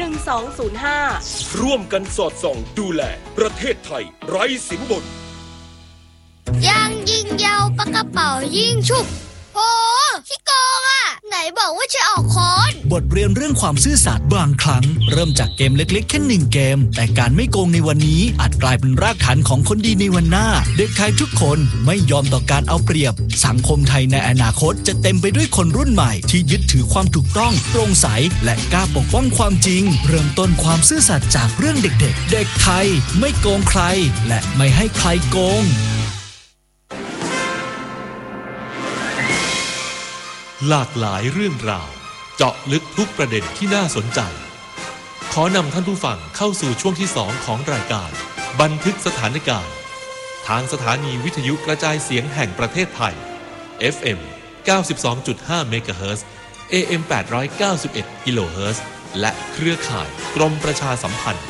1205 ร่วมกันสอดส่องดูแลประเทศไทยไร้สินบนยังยิงยาวปากกระเป๋ายิงฉุบโหขี้โกงอ่ะไหนบอกว่าจะออกค้อนบทเรียนเรื่องความซื่อสัตย์บางครั้งเริ่มจากเกมเล็กๆแค่1 เกมแต่การไม่โกงในวันนี้อาจกลายเป็นรากฐานของคนดีในวันหน้าเด็กไทยทุกคนไม่ยอมต่อการเอาเปรียบสังคมไทยในอนาคตจะเต็มไปด้วยคนรุ่นใหม่ที่ยึดถือความถูกต้องโปร่งใสและกล้าปกป้องความจริงเริ่มต้นความซื่อสัตย์จากเรื่องเด็กๆเด็กไทยไม่โกงใครและไม่ให้ใครโกงหลากหลายเรื่องราวเจาะลึกทุกประเด็นที่น่าสนใจขอนำท่านผู้ฟังเข้าสู่ช่วงที่2ของรายการบันทึกสถานการณ์ทางสถานีวิทยุกระจายเสียงแห่งประเทศไทย FM 92.5 เมกะเฮิรตซ์ AM 891 กิโลเฮิรตซ์และเครือข่ายกรมประชาสัมพันธ์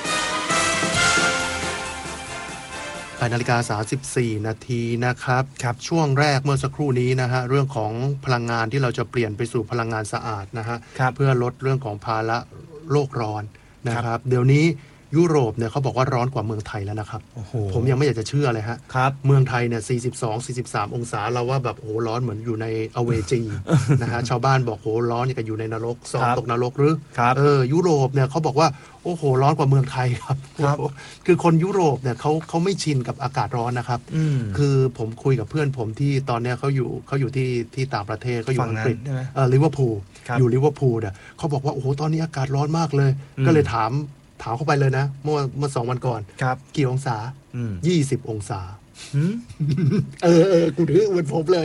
8:34 นาทีนะครับช่วงแรกเมื่อสักครู่นี้นะฮะเรื่องของพลังงานที่เราจะเปลี่ยนไปสู่พลังงานสะอาดนะฮะเพื่อลดเรื่องของภาระโลกร้อนนะครับเดี๋ยวนี้ยุโรปเนี่ยเขาบอกว่าร้อนกว่าเมืองไทยแล้วนะครับผมยังไม่อยากจะเชื่อเลยฮะเมืองไทยเนี่ย42-43 องศาเราว่าแบบโอ้ร้อนเหมือนอยู่ในอเวจี นะฮะชาวบ้านบอกโอ้ร้อนอย่างกับอยู่ในนรกซ้อมตกนรกหรือยุโรปเนี่ยเขาบอกว่าโอ้โหร้อนกว่าเมืองไทยครับคือคนยุโรปเนี่ยเขาไม่ชินกับอากาศร้อนนะครับคือผมคุยกับเพื่อนผมที่ตอนเนี้ยเขาอยู่ที่ต่างประเทศเขาอยู่อังกฤษลิเวอร์พูลอยู่ลิเวอร์พูลเนี่ยเขาบอกว่าโอ้โหตอนนี้อากาศร้อนมากเลยก็เลยถามเข้าไปเลยนะเมื่อ2 วันก่อนกี่องศา20 องศากูถือเหมือนผมเลย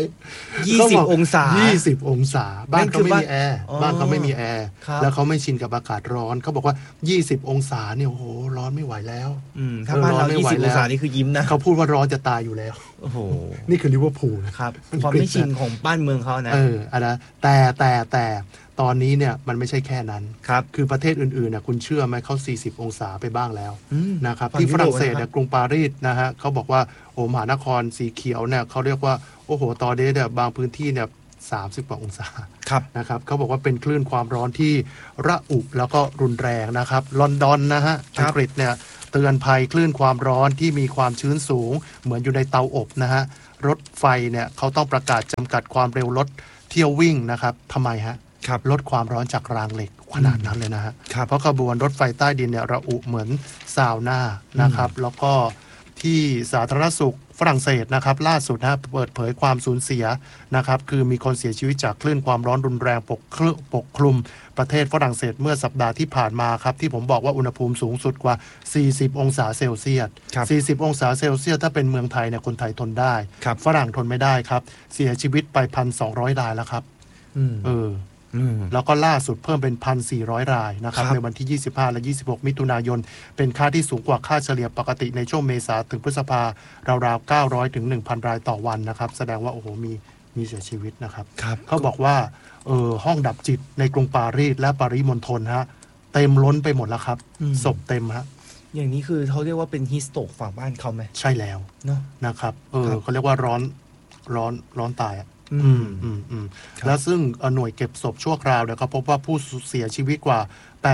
20 องศา 20 องศาบ้านเขาไม่มีแอร์แล้วเขาไม่ชินกับอากาศร้อนเขาบอกว่า20 องศาเนี่ยโอ้โหร้อนไม่ไหวแล้วถ้าบ้านเรา20 องศานี่คือยิ้มนะเขาพูดว่าร้อนจะตายอยู่แล้วโอ้โหนี่คือลิเวอร์พูลครับความไม่ชินของบ้านเมืองเขานะนะแต่ตอนนี้เนี่ยมันไม่ใช่แค่นั้นคือประเทศอื่นๆเนี่ยคุณเชื่อไหมเขา40 องศาไปบ้างแล้วนะครับที่ฝรั่งเศสเนี่ยกรุงปารีสนะฮะเขาบอกว่าโอ้มหานครสีเขียวเนี่ยเขาเรียกว่าโอ้โหตอนนี้เนี่ยบางพื้นที่เนี่ย30 กว่าองศานะครับเขาบอกว่าเป็นคลื่นความร้อนที่ระอุแล้วก็รุนแรงนะครับลอนดอนนะฮะอังกฤษเนี่ยเตือนภัยคลื่นความร้อนที่มีความชื้นสูงเหมือนอยู่ในเตาอบนะฮะรถไฟเนี่ยเขาต้องประกาศจำกัดความเร็วรถเที่ยววิ่งนะครับทำไมฮะลดความร้อนจากรางเหล็กขนาดนั้นเลยนะฮะเพราะขบวนรถไฟใต้ดินเนี่ยระอุเหมือนซาวน่านะครับแล้วก็ที่สาธารณสุขฝรั่งเศสนะครับล่าสุดนะเปิดเผยความสูญเสียนะครับคือมีคนเสียชีวิตจากคลื่นความร้อนรุนแรงปกคลุมประเทศฝรั่งเศสเมื่อสัปดาห์ที่ผ่านมาครับที่ผมบอกว่าอุณหภูมิสูงสุดกว่า40 องศาเซลเซียส40 องศาเซลเซียสถ้าเป็นเมืองไทยเนี่ยคนไทยทนได้ฝรั่งทนไม่ได้ครับเสียชีวิตไป 1,200 รายแล้วครับแล้วก็ล่าสุดเพิ่มเป็น 1,400 รายนะครับในวันที่25และ26มิถุนายนเป็นค่าที่สูงกว่าค่าเฉลี่ยปกติในช่วงเมษาถึงพฤษภาราวๆ900ถึง 1,000 รายต่อวันนะครับแสดงว่าโอ้โหมีเสียชีวิตนะครับเขาบอกว่าห้องดับจิตในกรุงปารีสและปริมณฑลฮะเต็มล้นไปหมดแล้วครับศพเต็มฮะอย่างนี้คือเขาเรียกว่าเป็นฮิสโตกฝั่งบ้านเขาไหมใช่แล้วนะครับเขาเรียกว่าร้อนตายแล้วซึ่งหน่วยเก็บศพชั่วคราวเนี่ยเขาพบว่าผู้เสียชีวิตกว่า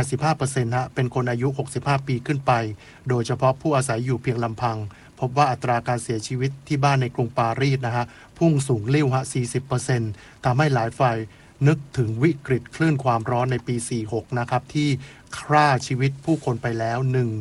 85% ฮะเป็นคนอายุ65 ปีขึ้นไปโดยเฉพาะผู้อาศัยอยู่เพียงลำพังพบว่าอัตราการเสียชีวิตที่บ้านในกรุงปารีสนะฮะพุ่งสูงลิ่วฮะ 40% ทำให้หลายฝ่ายนึกถึงวิกฤตคลื่นความร้อนในปี 46 นะครับที่ฆ่าชีวิตผู้คนไปแล้ว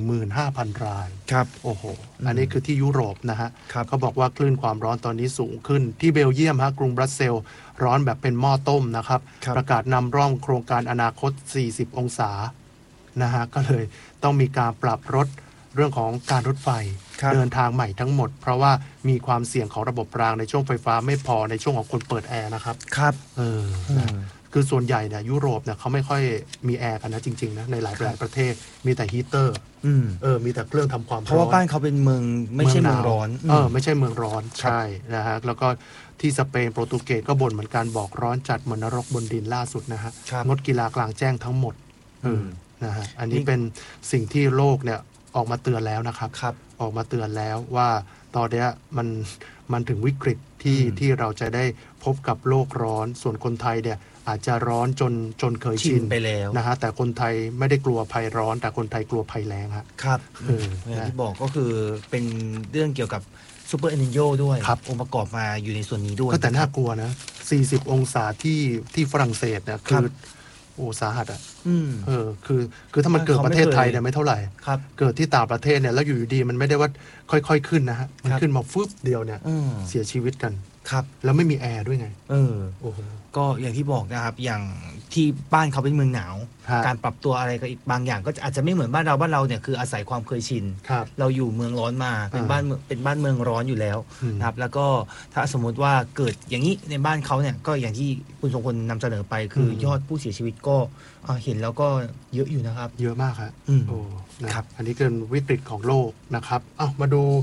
15,000 รายครับโอ้โหอันนี้คือที่ยุโรปนะฮะเขาบอกว่าคลื่นความร้อนตอนนี้สูงขึ้นที่เบลเยียมฮะกรุงบรัสเซลส์ร้อนแบบเป็นหม้อต้มนะครับประกาศนำร่องโครงการอนาคต40 องศานะฮะก็เลยต้องมีการปรับลดเรื่องของการรถไฟเดินทางใหม่ทั้งหมดเพราะว่ามีความเสี่ยงของระบบรางในช่วงไฟฟ้าไม่พอในช่วงของคนเปิดแอร์นะครับคือส่วนใหญ่เนี่ยยุโรปเนี่ยเขาไม่ค่อยมีแอร์กันนะจริงๆนะในหลายประเทศมีแต่ฮีเตอร์มีแต่เครื่องทำความร้อนเพราะว่าบ้านเขาเป็นเมืองไม่ใช่เมืองร้อนไม่ใช่เมืองร้อนใช่นะฮะแล้วก็ที่สเปนโปรตุเกสก็บ่นเหมือนกันบอกร้อนจัดเหมือนนรกบนดินล่าสุดนะฮะงดกีฬากลางแจ้งทั้งหมดนะฮะอันนี้เป็นสิ่งที่โลกเนี่ยออกมาเตือนแล้วนะครับออกมาเตือนแล้วว่าตอนนี้มันถึงวิกฤตที่เราจะได้พบกับโลกร้อนส่วนคนไทยเนี่ยอาจจะร้อนจนเคยชินไปแล้วนะฮะแต่คนไทยไม่ได้กลัวภัยร้อนแต่คนไทยกลัวภัยแล้งครับอย่างที่บอกก็คือเป็นเรื่องเกี่ยวกับซูเปอร์เอลนิโญด้วยองค์ประกอบมาอยู่ในส่วนนี้ด้วยก็แต่น่ากลัวนะ40 องศาที่ฝรั่งเศสเนี่ยคือโอ้สาหัสคือถ้ามันเกิดประเทศไทยเนี่ยไม่เท่าไหร่เกิดที่ต่างประเทศเนี่ยแล้วอยู่ดีมันไม่ได้ว่าค่อยๆขึ้นนะฮะมันขึ้นมาฟึบเดียวเนี่ยเสียชีวิตกันแล้วไม่มีแอร์ด้วยไงโอ้โหก็อย่างที่บอกนะครับอย่างที่บ้านเขาเป็นเมืองหนาวการปรับตัวอะไรก็อีกบางอย่างก็อาจจะไม่เหมือนบ้านเราเนี่ยคืออาศัยความเคยชินเราอยู่เมืองร้อนมาเป็นบ้านเมืองร้อนอยู่แล้วนะครับแล้วก็ถ้าสมมติว่าเกิดอย่างนี้ในบ้านเขาเนี่ยก็อย่างที่คุณทรงพลนำเสนอไปคือยอดผู้เสียชีวิตก็เห็นแล้วก็เยอะอยู่นะครับเยอะมากครับโอ้นะครับอันนี้เกินวิกฤตของโลกนะครับมาดู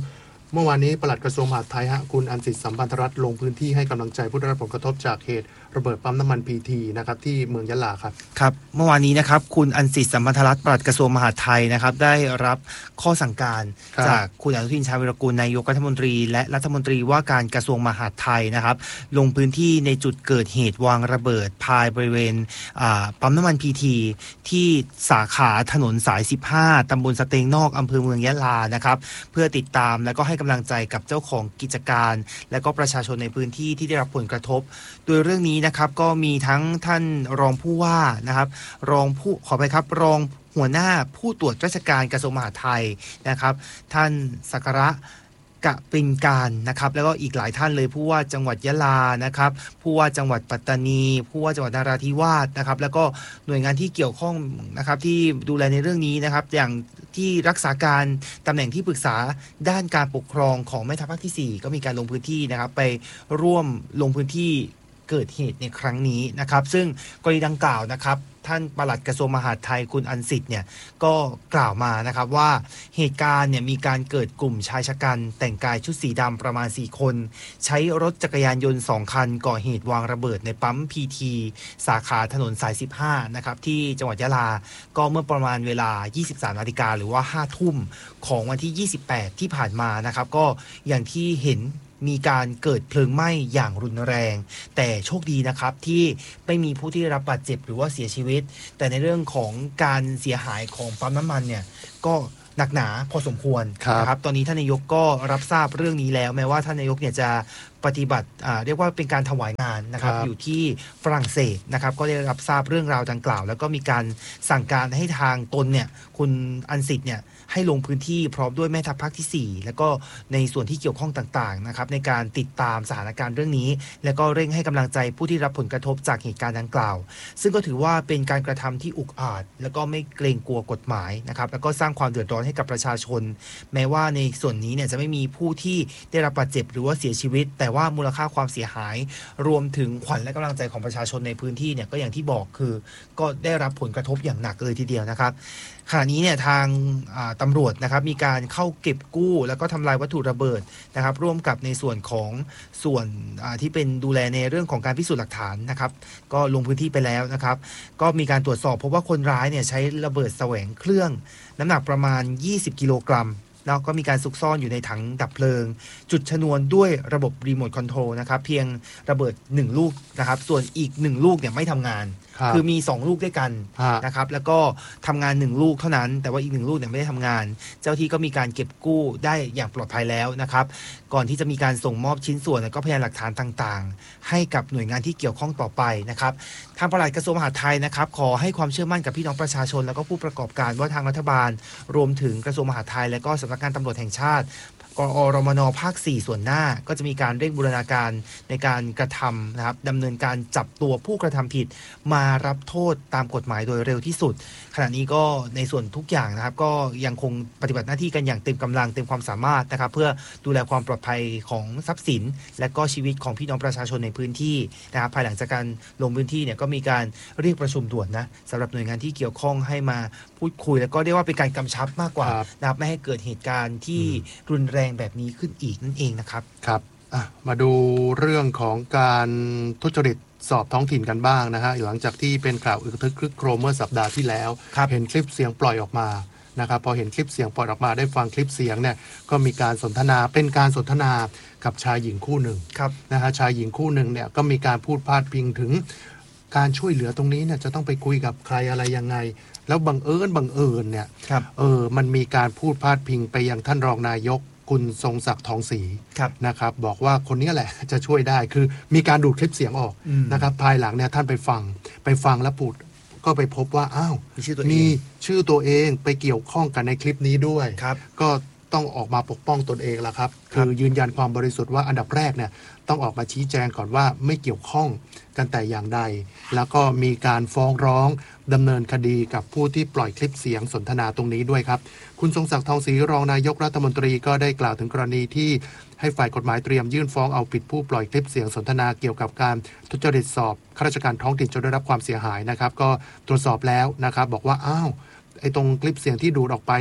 เมื่อวานนี้ปลัดกระทรวงมหาดไทยคุณอันสิทธิ์สัมพันธรัตน์ลงพื้นที่ให้กำลังใจผู้ได้รับผลกระทบจากเหตุระเบิดปั๊มน้ำมันพีทีนะครับที่เมืองยะลาครับครับเมื่อวานนี้นะครับคุณอันสิทธิ์สัมพันธรัตน์ปลัดกระทรวงมหาดไทยนะครับได้รับข้อสั่งการจากคุณอนุทินชาญวิรกูลนายกรัฐมนตรีและรัฐมนตรีว่าการกระทรวงมหาดไทยนะครับลงพื้นที่ในจุดเกิดเหตุวางระเบิดภายบริเวณปั๊มน้ำมันพีทีที่สาขาถนนสาย15ตำบลสเตงนอกอำเภอเมืองยะลานะครับเพื่อติดตามและก็ให้กำลังใจกับเจ้าของกิจการและก็ประชาชนในพื้นที่ที่ได้รับผลกระทบโดยเรื่องนี้นะครับก็มีทั้งท่านรองผู้ว่านะครับรองหัวหน้าผู้ตรวจราชการกระทรวงมหาดไทยนะครับท่านสักระกะปินการนะครับแล้วก็อีกหลายท่านเลยผู้ว่าจังหวัดยะลานะครับผู้ว่าจังหวัดปัตตานีผู้ว่าจังหวัดนราธิวาสนะครับแล้วก็หน่วยงานที่เกี่ยวข้องนะครับที่ดูแลในเรื่องนี้นะครับอย่างที่รักษาการตำแหน่งที่ปรึกษาด้านการปกครองของแม่ทัพภาคที่4ก็มีการลงพื้นที่นะครับไปร่วมลงพื้นที่เกิดเหตุในครั้งนี้นะครับซึ่งกรณีดังกล่าวนะครับท่านปลัดกระทรวงมหาดไทยคุณอันสิทธิ์เนี่ยก็กล่าวมานะครับว่าเหตุการณ์เนี่ยมีการเกิดกลุ่มชายชะกันแต่งกายชุดสีดำประมาณ4คนใช้รถจักรยานยนต์2คันก่อเหตุวางระเบิดในปั๊มพีทีสาขาถนนสาย15นะครับที่จังหวัดยะลาก็เมื่อประมาณเวลา 23 นาฬิกาหรือว่า 5 ทุ่มของวันที่ 28 ที่ผ่านมานะครับก็อย่างที่เห็นมีการเกิดเพลิงไหม้อย่างรุนแรงแต่โชคดีนะครับที่ไม่มีผู้ที่รับบาดเจ็บหรือว่าเสียชีวิตแต่ในเรื่องของการเสียหายของปั๊มน้ำมันเนี่ยก็หนักหนาพอสมควรนะครับตอนนี้ท่านนายกก็รับทราบเรื่องนี้แล้วแม้ว่าท่านนายกเนี่ยจะปฏิบัติเรียกว่าเป็นการถวายงานนะครับอยู่ที่ฝรั่งเศสนะครับก็ได้รับทราบเรื่องราวดังกล่าวแล้วก็มีการสั่งการให้ทางตนเนี่ยคุณอันสิทธิ์เนี่ยให้ลงพื้นที่พร้อมด้วยแม่ทัพภาคที่4แล้วก็ในส่วนที่เกี่ยวข้องต่างๆนะครับในการติดตามสถานการณ์เรื่องนี้แล้วก็เร่งให้กำลังใจผู้ที่รับผลกระทบจากเหตุการณ์ดังกล่าวซึ่งก็ถือว่าเป็นการกระทำที่อุกอาจแล้วก็ไม่เกรงกลัวกฎหมายนะครับแล้วก็สร้างความเดือดร้อนให้กับประชาชนแม้ว่าในส่วนนี้เนี่ยจะไม่มีผู้ที่ได้รับบาดเจ็บหรือว่าเสียชีวิตแต่ว่ามูลค่าความเสียหายรวมถึงขวัญและกำลังใจของประชาชนในพื้นที่เนี่ยก็อย่างที่บอกคือก็ได้รับผลกระทบอย่างหนักเลยทีเดียวนะครับขณะนี้เนี่ยทางตำรวจนะครับมีการเข้าเก็บกู้แล้วก็ทำลายวัตถุระเบิดนะครับร่วมกับในส่วนของส่วนที่เป็นดูแลในเรื่องของการพิสูจน์หลักฐานนะครับก็ลงพื้นที่ไปแล้วนะครับก็มีการตรวจสอบพบว่าคนร้ายเนี่ยใช้ระเบิดแสวงเครื่องน้ำหนักประมาณ20 กิโลกรัมแล้วก็มีการซุกซ่อนอยู่ในถังดับเพลิงจุดชนวนด้วยระบบรีโมทคอนโทรลนะครับเพียงระเบิด1ลูกนะครับส่วนอีก1ลูกเนี่ยไม่ทำงานคือมี2ลูกด้วยกันนะครับแล้วก็ทำงาน1ลูกเท่านั้นแต่ว่าอีก1ลูกเนี่ยไม่ได้ทำงานเจ้าที่ก็มีการเก็บกู้ได้อย่างปลอดภัยแล้วนะครับก่อนที่จะมีการส่งมอบชิ้นส่วนและก็พยานหลักฐานต่างๆให้กับหน่วยงานที่เกี่ยวข้องต่อไปนะครับทางปลัดกระทรวงมหาดไทยนะครับขอให้ความเชื่อมั่นกับพี่น้องประชาชนแล้วก็ผู้ประกอบการว่าทางรัฐบาลรวมถึงกระทรวงมหาดไทยและก็สำนักงานตำรวจแห่งชาติกอรมน.ภาค 4ส่วนหน้าก็จะมีการเร่งบูรณาการในการกระทำนะครับดำเนินการจับตัวผู้กระทำผิดมารับโทษตามกฎหมายโดยเร็วที่สุดขณะนี้ก็ในส่วนทุกอย่างนะครับก็ยังคงปฏิบัติหน้าที่กันอย่างเต็มกำลังเต็มความสามารถนะครับเพื่อดูแลความปลอดภัยของทรัพย์สินและก็ชีวิตของพี่น้องประชาชนในพื้นที่นะครับภายหลังจากการลงพื้นที่เนี่ยก็มีการเรียกประชุมด่วนนะสำหรับหน่วยงานที่เกี่ยวข้องให้มาพูดคุยแล้วก็เรียกว่าเป็นการกำชับมากกว่านะครับไม่ให้เกิดเหตุการณ์ที่รุนแรงแบบนี้ขึ้นอีกนั่นเองนะครับครับมาดูเรื่องของการทุจริตสอบท้องถิ่นกันบ้างนะฮะหลังจากที่เป็นข่าวอึกทึกครึกโครมเมื่อสัปดาห์ที่แล้วเห็นคลิปเสียงปล่อยออกมานะครับพอเห็นคลิปเสียงปล่อยออกมาได้ฟังคลิปเสียงเนี่ยก็มีการสนทนาเป็นการสนทนากับชายหญิงคู่หนึ่งนะฮะชายหญิงคู่หนึ่งเนี่ยก็มีการพูดพาดพิงถึงการช่วยเหลือตรงนี้เนี่ยจะต้องไปคุยกับใครอะไรยังไงแล้วบังเอิญเนี่ยมันมีการพูดพาดพิงไปยังท่านรองนายกคุณทรงศักดิ์ทองศรีนะครับบอกว่าคนนี้แหละจะช่วยได้คือมีการดูดคลิปเสียงออกนะครับภายหลังเนี่ยท่านไปฟังแล้วพูดก็ไปพบว่าอ้าวมีชื่อตัวเองไปเกี่ยวข้องกันในคลิปนี้ด้วยก็ต้องออกมาปกป้องตนเองละครับคือยืนยันความบริสุทธิ์ว่าอันดับแรกเนี่ยต้องออกมาชี้แจงก่อนว่าไม่เกี่ยวข้องกันแต่อย่างใดแล้วก็มีการฟ้องร้องดำเนินคดีกับผู้ที่ปล่อยคลิปเสียงสนทนาตรงนี้ด้วยครับคุณทรงศักดิ์ทองศรีรองนายกรัฐมนตรีก็ได้กล่าวถึงกรณีที่ให้ฝ่ายกฎหมายเตรียมยื่นฟ้องเอาผิดผู้ปล่อยคลิปเสียงสนทนาเกี่ยวกับการทุจริตสอบข้าราชการท้องถิ่นจนได้รับความเสียหายนะครับก็ตรวจสอบแล้วนะครับบอกว่าอ้าวไอ้ตรงคลิปเสียงที่ดูดออกไปเนี่ย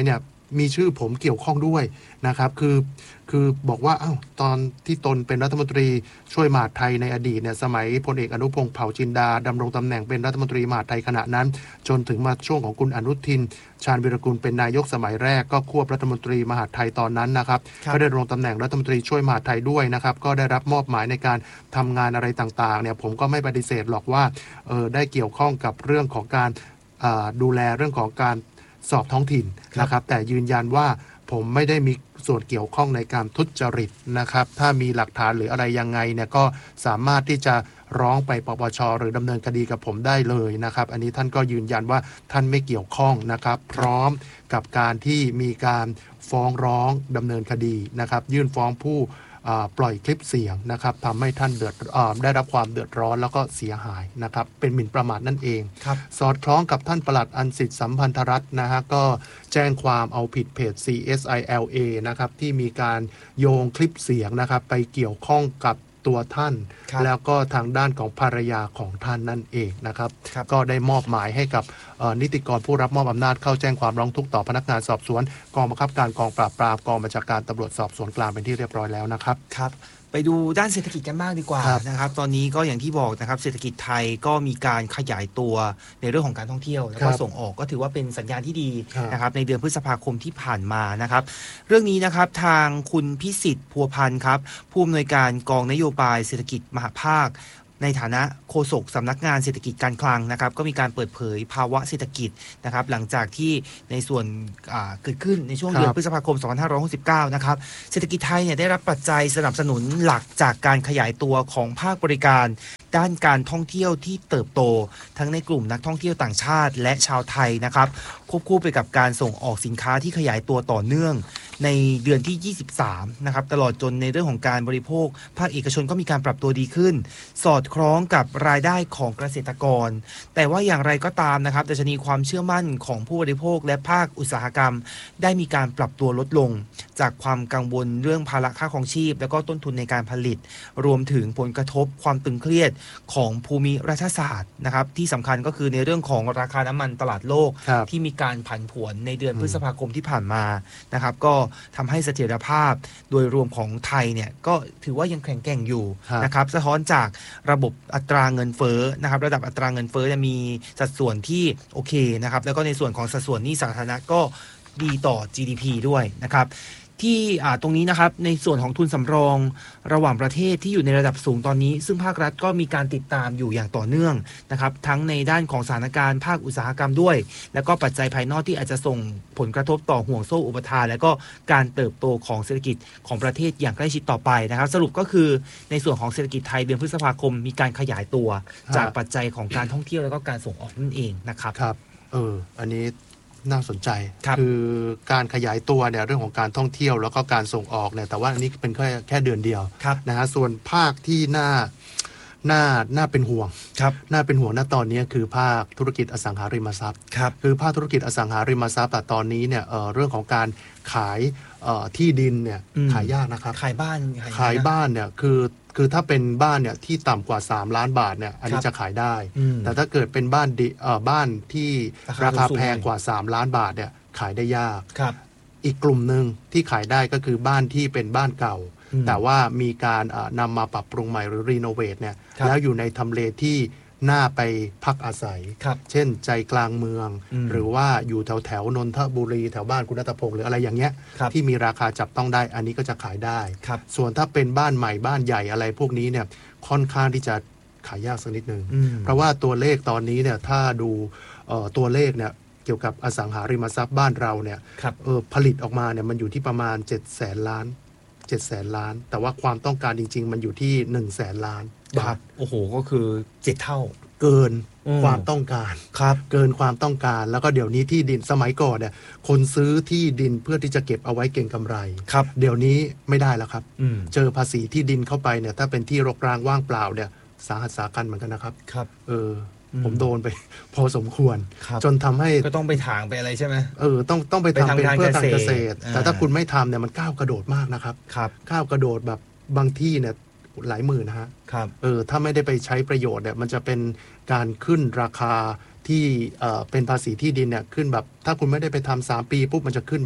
มีชื่อผมเกี่ยวข้องด้วยนะครับคือบอกว่าตอนที่ตนเป็นรัฐมนตรีช่วยมหาดไทยในอดีตเนี่ยสมัยพลเอกอนุพงษ์เผ่าจินดาดำรงตำแหน่งเป็นรัฐมนตรีมหาดไทยขณะนั้นจนถึงมาช่วงของคุณอนุทินชาญวีรกุลเป็นนายกสมัยแรกก็ควบรัฐมนตรีมหาดไทยตอนนั้นนะครับก็ได้ดำรงตำแหน่งรัฐมนตรีช่วยมหาดไทยด้วยนะครับก็ได้รับมอบหมายในการทำงานอะไรต่างๆเนี่ยผมก็ไม่ปฏิเสธหรอกว่าได้เกี่ยวข้องกับเรื่องของการดูแลเรื่องของการสอบท้องถิ่นนะครับแต่ยืนยันว่าผมไม่ได้มีส่วนเกี่ยวข้องในการทุจริตนะครับถ้ามีหลักฐานหรืออะไรยังไงเนี่ยก็สามารถที่จะร้องไปปปช.หรือดำเนินคดีกับผมได้เลยนะครับอันนี้ท่านก็ยืนยันว่าท่านไม่เกี่ยวข้องนะครับพร้อมกับการที่มีการฟ้องร้องดำเนินคดีนะครับยื่นฟ้องผู้ปล่อยคลิปเสียงนะครับทำให้ท่านได้รับความเดือดร้อนแล้วก็เสียหายนะครับเป็นหมิ่นประมาทนั่นเองสอดคล้องกับท่านปลัดอันสิทธิสัมพันธรัตน์นะฮะก็แจ้งความเอาผิดเพจ CSILA นะครับที่มีการโยงคลิปเสียงนะครับไปเกี่ยวข้องกับตัวท่านแล้วก็ทางด้านของภรรยาของท่านนั่นเองนะครับก็ได้มอบหมายให้กับนิติกรผู้รับมอบอำนาจเข้าแจ้งความร้องทุกข์ต่อพนักงานสอบสวนกองบังคับการกองปราบปรามกองบัญชาการตำรวจสอบสวนกลางเป็นที่เรียบร้อยแล้วนะครับไปดูด้านเศรษฐกิจกันบ้างดีกว่านะครับตอนนี้ก็อย่างที่บอกนะครับเศรษฐกิจไทยก็มีการขยายตัวในเรื่องของการท่องเที่ยวแล้วก็ส่งออกก็ถือว่าเป็นสัญญาณที่ดีนะครับในเดือนพฤษภาคมที่ผ่านมานะครับเรื่องนี้นะครับทางคุณพิสิทธิ์พัวพันธ์ครับผู้อำนวยการกองนโยบายเศรษฐกิจมหภาคในฐานะโฆษกสำนักงานเศรษฐกิจการคลังนะครับก็มีการเปิดเผยภาวะเศรษฐกิจนะครับหลังจากที่ในส่วนเกิดขึ้นในช่วงเดือนพฤษภาคม 2569 นะครับเศรษฐกิจไทยเนี่ยได้รับปัจจัยสนับสนุนหลักจากการขยายตัวของภาคบริการด้านการท่องเที่ยวที่เติบโตทั้งในกลุ่มนักท่องเที่ยวต่างชาติและชาวไทยนะครับควบคู่ไปกับการส่งออกสินค้าที่ขยายตัวต่อเนื่องในเดือนที่ 23 นะครับตลอดจนในเรื่องของการบริโภคภาคเอกชนก็มีการปรับตัวดีขึ้นสอดคล้องกับรายได้ของเกษตรกรแต่ว่าอย่างไรก็ตามนะครับดัชนีความเชื่อมั่นของผู้บริโภคและภาคอุตสาหกรรมได้มีการปรับตัวลดลงจากความกังวลเรื่องภาระค่าครองชีพและก็ต้นทุนในการผลิตรวมถึงผลกระทบความตึงเครียดของภูมิรัฐศาสตร์นะครับที่สำคัญก็คือในเรื่องของราคาน้ำมันตลาดโลกที่มีการผันผวนในเดือนพฤษภาคมที่ผ่านมานะครับก็ทำให้เสถียรภาพโดยรวมของไทยเนี่ยก็ถือว่ายังแข็งแกร่งอยู่นะครับสะท้อนจากระบบอัตราเงินเฟ้อนะครับระดับอัตราเงินเฟ้อจะมีสัดส่วนที่โอเคนะครับแล้วก็ในส่วนของสัดส่วนหนี้สาธารณะก็ดีต่อ GDP ด้วยนะครับที่ตรงนี้นะครับในส่วนของทุนสำรองระหว่างประเทศที่อยู่ในระดับสูงตอนนี้ซึ่งภาครัฐก็มีการติดตามอยู่อย่างต่อเนื่องนะครับทั้งในด้านของสถานการณ์ภาคอุตสาหกรรมด้วยแล้วก็ปัจจัยภายนอกที่อาจจะส่งผลกระทบต่อห่วงโซ่อุปทานและก็การเติบโตของเศรษฐกิจของประเทศอย่างใกล้ชิดต่อไปนะครับสรุปก็คือในส่วนของเศรษฐกิจไทยเดือนพฤษภาคมมีการขยายตัวจากปัจจัยของการท่องเที่ยวแล้วก็การส่งออกนั่นเองนะครับอันนี้น่าสนใจคือการขยายตัวเนี่ยเรื่องของการท่องเที่ยวแล้วก็การส่งออกเนี่ยแต่ว่าอันนี้เป็นแค่เดือนเดียวนะฮะส่วนภาคที่น่าเป็นห่วงน่าเป็นห่วงณตอนนี้คือภาคธุรกิจอสังหาริมทรัพย์คือภาคธุรกิจอสังหาริมทรัพย์แต่ตอนนี้เนี่ยเรื่องของการขายที่ดินเนี่ยขายยากนะครับขายบ้านเนี่ยคือถ้าเป็นบ้านเนี่ยที่ต่ำกว่า3 ล้านบาทเนี่ยอันนี้จะขายได้แต่ถ้าเกิดเป็นบ้านที่ราคาแพงกว่า3 ล้านบาทเนี่ยขายได้ยากอีกกลุ่มหนึ่งที่ขายได้ก็คือบ้านที่เป็นบ้านเก่าแต่ว่ามีการนำมาปรับปรุงใหม่หรือรีโนเวทเนี่ยแล้วอยู่ในทำเลที่น่าไปพักอาศัยเช่นใจกลางเมืองหรือว่าอยู่แถวนนทบุรีแถวบ้านคุณณัฐพงศ์หรืออะไรอย่างเงี้ยที่มีราคาจับต้องได้อันนี้ก็จะขายได้ส่วนถ้าเป็นบ้านใหม่บ้านใหญ่อะไรพวกนี้เนี่ยค่อนข้างที่จะขายยากสักนิดนึงเพราะว่าตัวเลขตอนนี้เนี่ยถ้าดูตัวเลขเนี่ยเกี่ยวกับอสังหาริมทรัพย์บ้านเราเนี่ยผลิตออกมาเนี่ยมันอยู่ที่ประมาณ700,000 ล้านแต่ว่าความต้องการจริงๆมันอยู่ที่100,000 ล้านบาทโอ้โหก็คือ7 เท่าเกินความต้องการเกินความต้องการแล้วก็เดี๋ยวนี้ที่ดินสมัยก่อนเนี่ยคนซื้อที่ดินเพื่อที่จะเก็บเอาไว้เก็งกำไรเดี๋ยวนี้ไม่ได้แล้วครับเจอภาษีที่ดินเข้าไปเนี่ยถ้าเป็นที่รกร้างว่างเปล่าเนี่ยสาหัสสากันเหมือนกันนะครับผมโดนไปพอสมควรจนทำให้ก็ต้องไปถางไปอะไรใช่ไหมต้องไปทำเป็นเพื่อการเกษตรแต่ถ้าคุณไม่ทำเนี่ยมันก้าวกระโดดมากนะครับก้าวกระโดดแบบบางที่เนี่ยหลายหมื่นนะฮะถ้าไม่ได้ไปใช้ประโยชน์เนี่ยมันจะเป็นการขึ้นราคาที่เป็นภาษีที่ดินเนี่ยขึ้นแบบถ้าคุณไม่ได้ไปทำ3 ปีปุ๊บมันจะขึ้นแบบ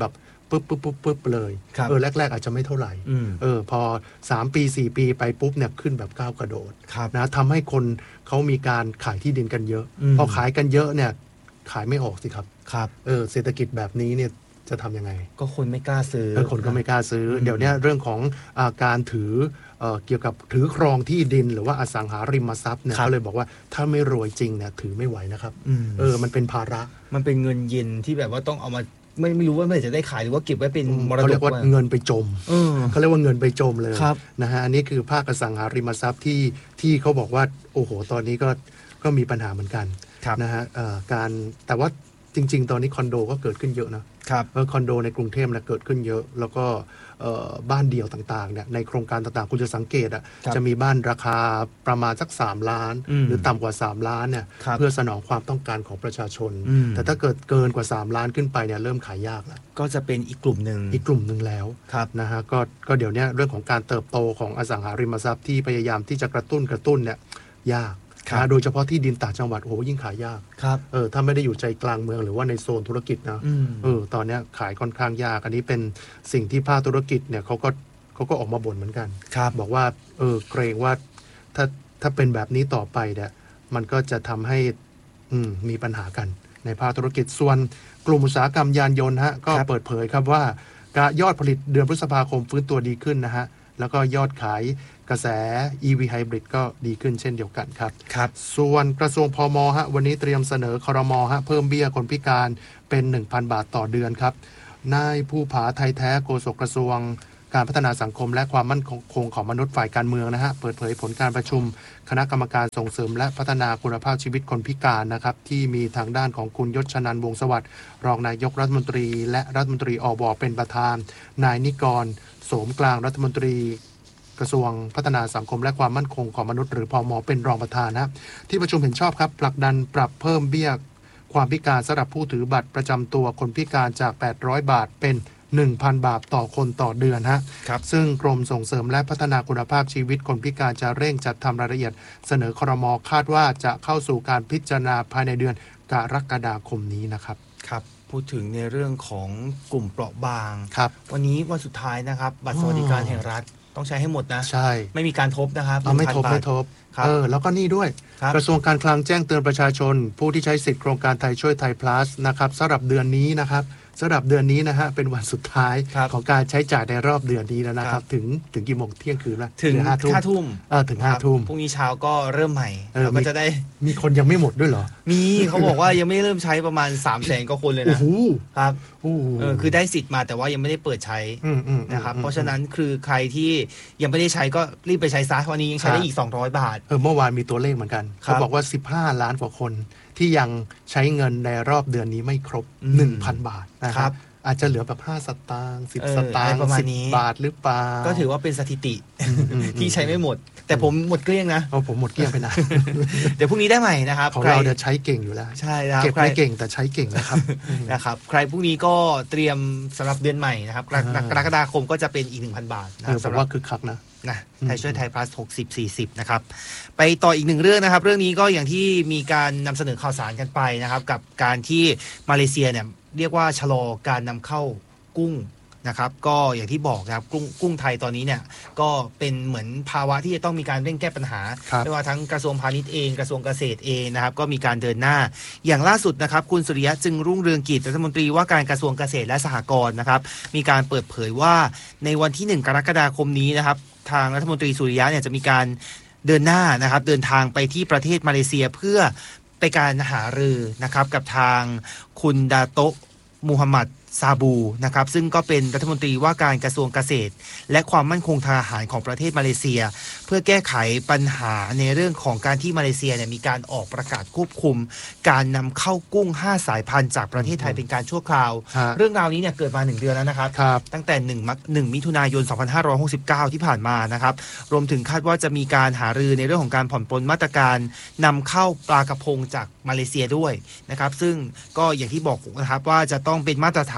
ปุ๊บเลย แรกๆอาจจะไม่เท่าไหร่พอ3 ปี4 ปีไปปุ๊บเนี่ยขึ้นแบบก้าวกระโดดนะทำให้คนเขามีการขายที่ดินกันเยอะพอขายกันเยอะเนี่ยขายไม่ออกสิครับเศรษฐกิจแบบนี้เนี่ยจะทำยังไงก็คนไม่กล้าซื้อคนก็ไม่กล้าซื้อเดี๋ยวนี้เรื่องของการถือเกี่ยวกับถือครองที่ดินหรือว่าอสังหาริมทรัพย์เนี่ยเขาเลยบอกว่าถ้าไม่รวยจริงเนี่ยถือไม่ไหวนะครับมันเป็นภาระมันเป็นเงินเย็นที่แบบว่าต้องเอามาไม่รู้ว่าเมื่อจะได้ขายหรือว่าเก็บไว้เป็นมรดกเขาเรียกว่าเงินไปจมเขาเรียกว่าเงินไปจมเลยนะฮะอันนี้คือภาคอสังหาริมทรัพย์ที่เขาบอกว่าโอ้โหตอนนี้ก็มีปัญหาเหมือนกันนะฮะแต่ว่าจริงๆตอนนี้คอนโดก็เกิดขึ้นเยอะนะคอนโดในกรุงเทพเนี่ยเกิดขึ้นเยอะแล้วก็บ้านเดี่ยวต่างๆเนี่ยในโครงการต่างๆคุณจะสังเกตจะมีบ้านราคาประมาณสัก3 ล้านหรือต่ำกว่า3 ล้านเนี่ยเพื่อสนองความต้องการของประชาชนแต่ถ้าเกิดเกินกว่า3 ล้านขึ้นไปเนี่ยเริ่มขายยากแล้วก็จะเป็นอีกกลุ่มหนึ่งแล้วนะฮะก็เดี๋ยวนี้เรื่องของการเติบโตของอสังหาริมทรัพย์ที่พยายามที่จะกระตุ้นเนี่ยยากโดยเฉพาะที่ดินต่างจังหวัดโอ้โหยิ่งขายยากถ้าไม่ได้อยู่ใจกลางเมืองหรือว่าในโซนธุรกิจนะตอนนี้ขายค่อนข้างยากอันนี้เป็นสิ่งที่ภาคธุรกิจเนี่ยเขาก็ออกมาบ่นเหมือนกันบอกว่าเกรงว่าถ้าเป็นแบบนี้ต่อไปเนี่ยมันก็จะทำให้มีปัญหากันในภาคธุรกิจส่วนกลุ่มอุตสาหกรรมยานยนต์ก็เปิดเผยครับว่ายอดผลิตเดือนพฤษภาคมฟื้นตัวดีขึ้นนะฮะแล้วก็ยอดขายกระแส EV Hybrid ก็ดีขึ้นเช่นเดียวกันครับส่วนกระทรวงพม.วันนี้เตรียมเสนอครม.เพิ่มเบี้ยคนพิการเป็น 1,000 บาทต่อเดือนครับนายภูผาไทยแท้โฆษกกระทรวงการพัฒนาสังคมและความมั่นคงของมนุษย์ฝ่ายการเมืองนะฮะเปิดเผยผลการประชุมคณะกรรมการส่งเสริมและพัฒนาคุณภาพชีวิตคนพิการนะครับที่มีทางด้านของคุณยศชนันท์วงศ์สวัสดิ์รองนายกรัฐมนตรีและรัฐมนตรีอบเป็นประธานนายนิกรโสมกลางรัฐมนตรีกระทรวงพัฒนาสังคมและความมั่นคงของมนุษย์หรือพม.เป็นรองประธานนะที่ประชุมเห็นชอบครับผลักดันปรับเพิ่มเบี้ยความพิการสำหรับผู้ถือบัตรประจำตัวคนพิการจาก800 บาทเป็น 1,000 บาทต่อคนต่อเดือนซึ่งกรมส่งเสริมและพัฒนาคุณภาพชีวิตคนพิการจะเร่งจัดทำรายละเอียดเสนอครม.คาดว่าจะเข้าสู่การพิจารณาภายในเดือนกรกฎาคมนี้นะครับพูดถึงในเรื่องของกลุ่มเปราะบางวันนี้วันสุดท้ายนะครับบัตรสวัสดิการแห่งรัฐต้องใช้ให้หมดนะใช่ไม่มีการทบนะครับไม่ทบแล้วก็นี่ด้วยกระทรวงการคลังแจ้งเตือนประชาชนผู้ที่ใช้สิทธิโครงการไทยช่วยไทย plus นะครับสำหรับเดือนนี้นะครับสำหรับเดือนนี้นะฮะเป็นวันสุดท้ายของการใช้จ่ายในรอบเดือนนี้แล้วนะครับถึงกี่โมงเที่ยงคืนนะถึง 5 ทุ่มถึง 5 ทุ่มพรุ่งนี้เช้าก็เริ่มใหม่เราก็จะได้มีคนยังไม่หมดด้วยเหรอมีเขาบอกว่ายังไม่เริ่มใช้ประมาณ 300,000 กว่าคนเลยนะครับคือได้สิทธิ์มาแต่ว่ายังไม่ได้เปิดใช้นะครับเพราะฉะนั้นคือใครที่ยังไม่ได้ใช้ก็รีบไปใช้ซะวันนี้ยังใช้ได้อีก200 บาทเมื่อวานมีตัวเลขเหมือนกันเขาบอกว่า15 ล้านกว่าคนที่ยังใช้เงินในรอบเดือนนี้ไม่ครบ 1,000 บาทนะครับอาจจะเหลือแบบ5 สตางค์10 สตางค์10 บาทหรือเปล่าก็ถือว่าเป็นสถิติที่ใช้ไม่หมดแต่ผมหมดเกลี้ยงนะผมหมดเกลี้ยงไปนะเดี๋ยวพรุ่งนี้ได้ใหม่นะครับของเราจะใช้เก่งอยู่แล้วใช่ครับเก็บไม่เก่งแต่ใช้เก่งนะครับใครพรุ่งนี้ก็เตรียมสำหรับเดือนใหม่นะครับกรกฎาคมก็จะเป็นอีก 1,000 บาทสำหรับคึกคักนะไทยช่วยไทย plus 60-40นะครับไปต่ออีกหนึ่งเรื่องนะครับเรื่องนี้ก็อย่างที่มีการนำเสนอข่าวสารกันไปนะครับกับการที่มาเลเซียเนี่ยเรียกว่าชะลอการนำเข้ากุ้งนะครับก็อย่างที่บอกนะครับกุ้งไทยตอนนี้เนี่ยก็เป็นเหมือนภาวะที่จะต้องมีการเร่งแก้ปัญหาไม่ว่าทั้งกระทรวงพาณิชย์เองกระทรวงเกษตรเองนะครับก็มีการเดินหน้าอย่างล่าสุดนะครับคุณสุริยะจึงรุ่งเรืองกิจรัฐมนตรีว่าการกระทรวงเกษตรและสหกรณ์นะครับมีการเปิดเผยว่าในวันที่1 กรกฎาคมนี้นะครับทางรัฐมนตรีสุริยะเนี่ยจะมีการเดินหน้านะครับเดินทางไปที่ประเทศมาเลเซียเพื่อไปการหารือนะครับกับทางคุณดาโตะมูฮัมหมัดซาบูนะครับซึ่งก็เป็นรัฐมนตรีว่าการกระทรวงเกษตรและความมั่นคงทางอาหารของประเทศมาเลเซียเพื่อแก้ไขปัญหาในเรื่องของการที่มาเลเซียเนี่ยมีการออกประกาศควบคุมการนำเข้ากุ้ง5 สายพันธุ์จากประเทศไทยเป็นการชั่วคราวเรื่องราวนี้เนี่ยเกิดมา1 เดือนแล้วนะครับตั้งแต่1 มิถุนายน 2569 ที่ผ่านมานะครับรวมถึงคาดว่าจะมีการหารือในเรื่องของการผ่อนปลนมาตรการนำเข้าปลากระพงจากมาเลเซียด้วยนะครับซึ่งก็อย่างที่บอกนะครับว่าจะต้องเป็นมาตรฐาน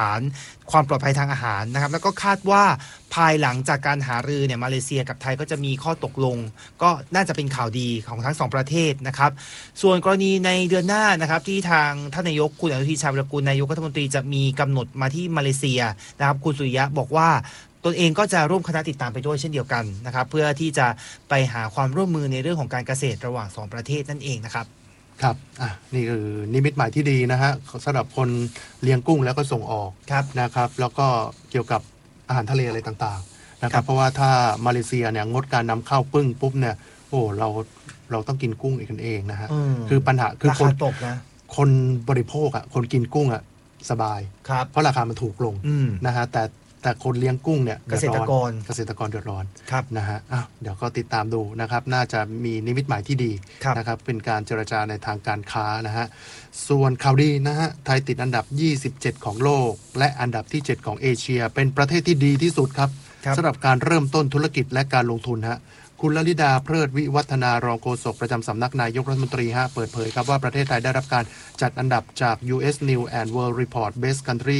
านความปลอดภัยทางอาหารนะครับแล้วก็คาดว่าภายหลังจากการหารือเนี่ยมาเลเซียกับไทยก็จะมีข้อตกลงก็น่าจะเป็นข่าวดีของทั้งสองประเทศนะครับส่วนกรณีในเดือนหน้านะครับที่ทางท่านนายกคุณอนุทินชาญวีรกูลนายกรัฐมนตรีจะมีกำหนดมาที่มาเลเซียนะครับคุณสุริยะบอกว่าตนเองก็จะร่วมคณะติดตามไปด้วยเช่นเดียวกันนะครับเพื่อที่จะไปหาความร่วมมือในเรื่องของการเกษตรระหว่าง2ประเทศนั่นเองนะครับครับนี่คือนิมิตหมายที่ดีนะฮะสำหรับคนเลี้ยงกุ้งแล้วก็ส่งออกนะครับแล้วก็เกี่ยวกับอาหารทะเลอะไรต่างๆนะครับเพราะว่าถ้ามาเลเซียเนี่ยงดการนำเข้าปึ้งปุ๊บเนี่ยโอ้เราต้องกินกุ้งกันเองนะฮะคือปัญหาคือคนตกนะคนบริโภคคนกินกุ้งสบายเพราะราคามันถูกลงนะฮะแต่คนเลี้ยงกุ้งเนี่ยเกษตรกรเดือดร้อนนะฮะเดี๋ยวก็ติดตามดูนะครับน่าจะมีนิมิตหมายที่ดีนะครับเป็นการเจรจาในทางการค้านะฮะส่วนข่าวดีนะฮะไทยติดอันดับ27ของโลกและอันดับที่7ของเอเชียเป็นประเทศที่ดีที่สุดครับสำหรับการเริ่มต้นธุรกิจและการลงทุนฮะคุณลลิดาเพลิดวิวัฒนารองโฆษกประจำสำนักนายกรัฐมนตรีเปิดเผยครับว่าประเทศไทยได้รับการจัดอันดับจาก US News and World Report Best Country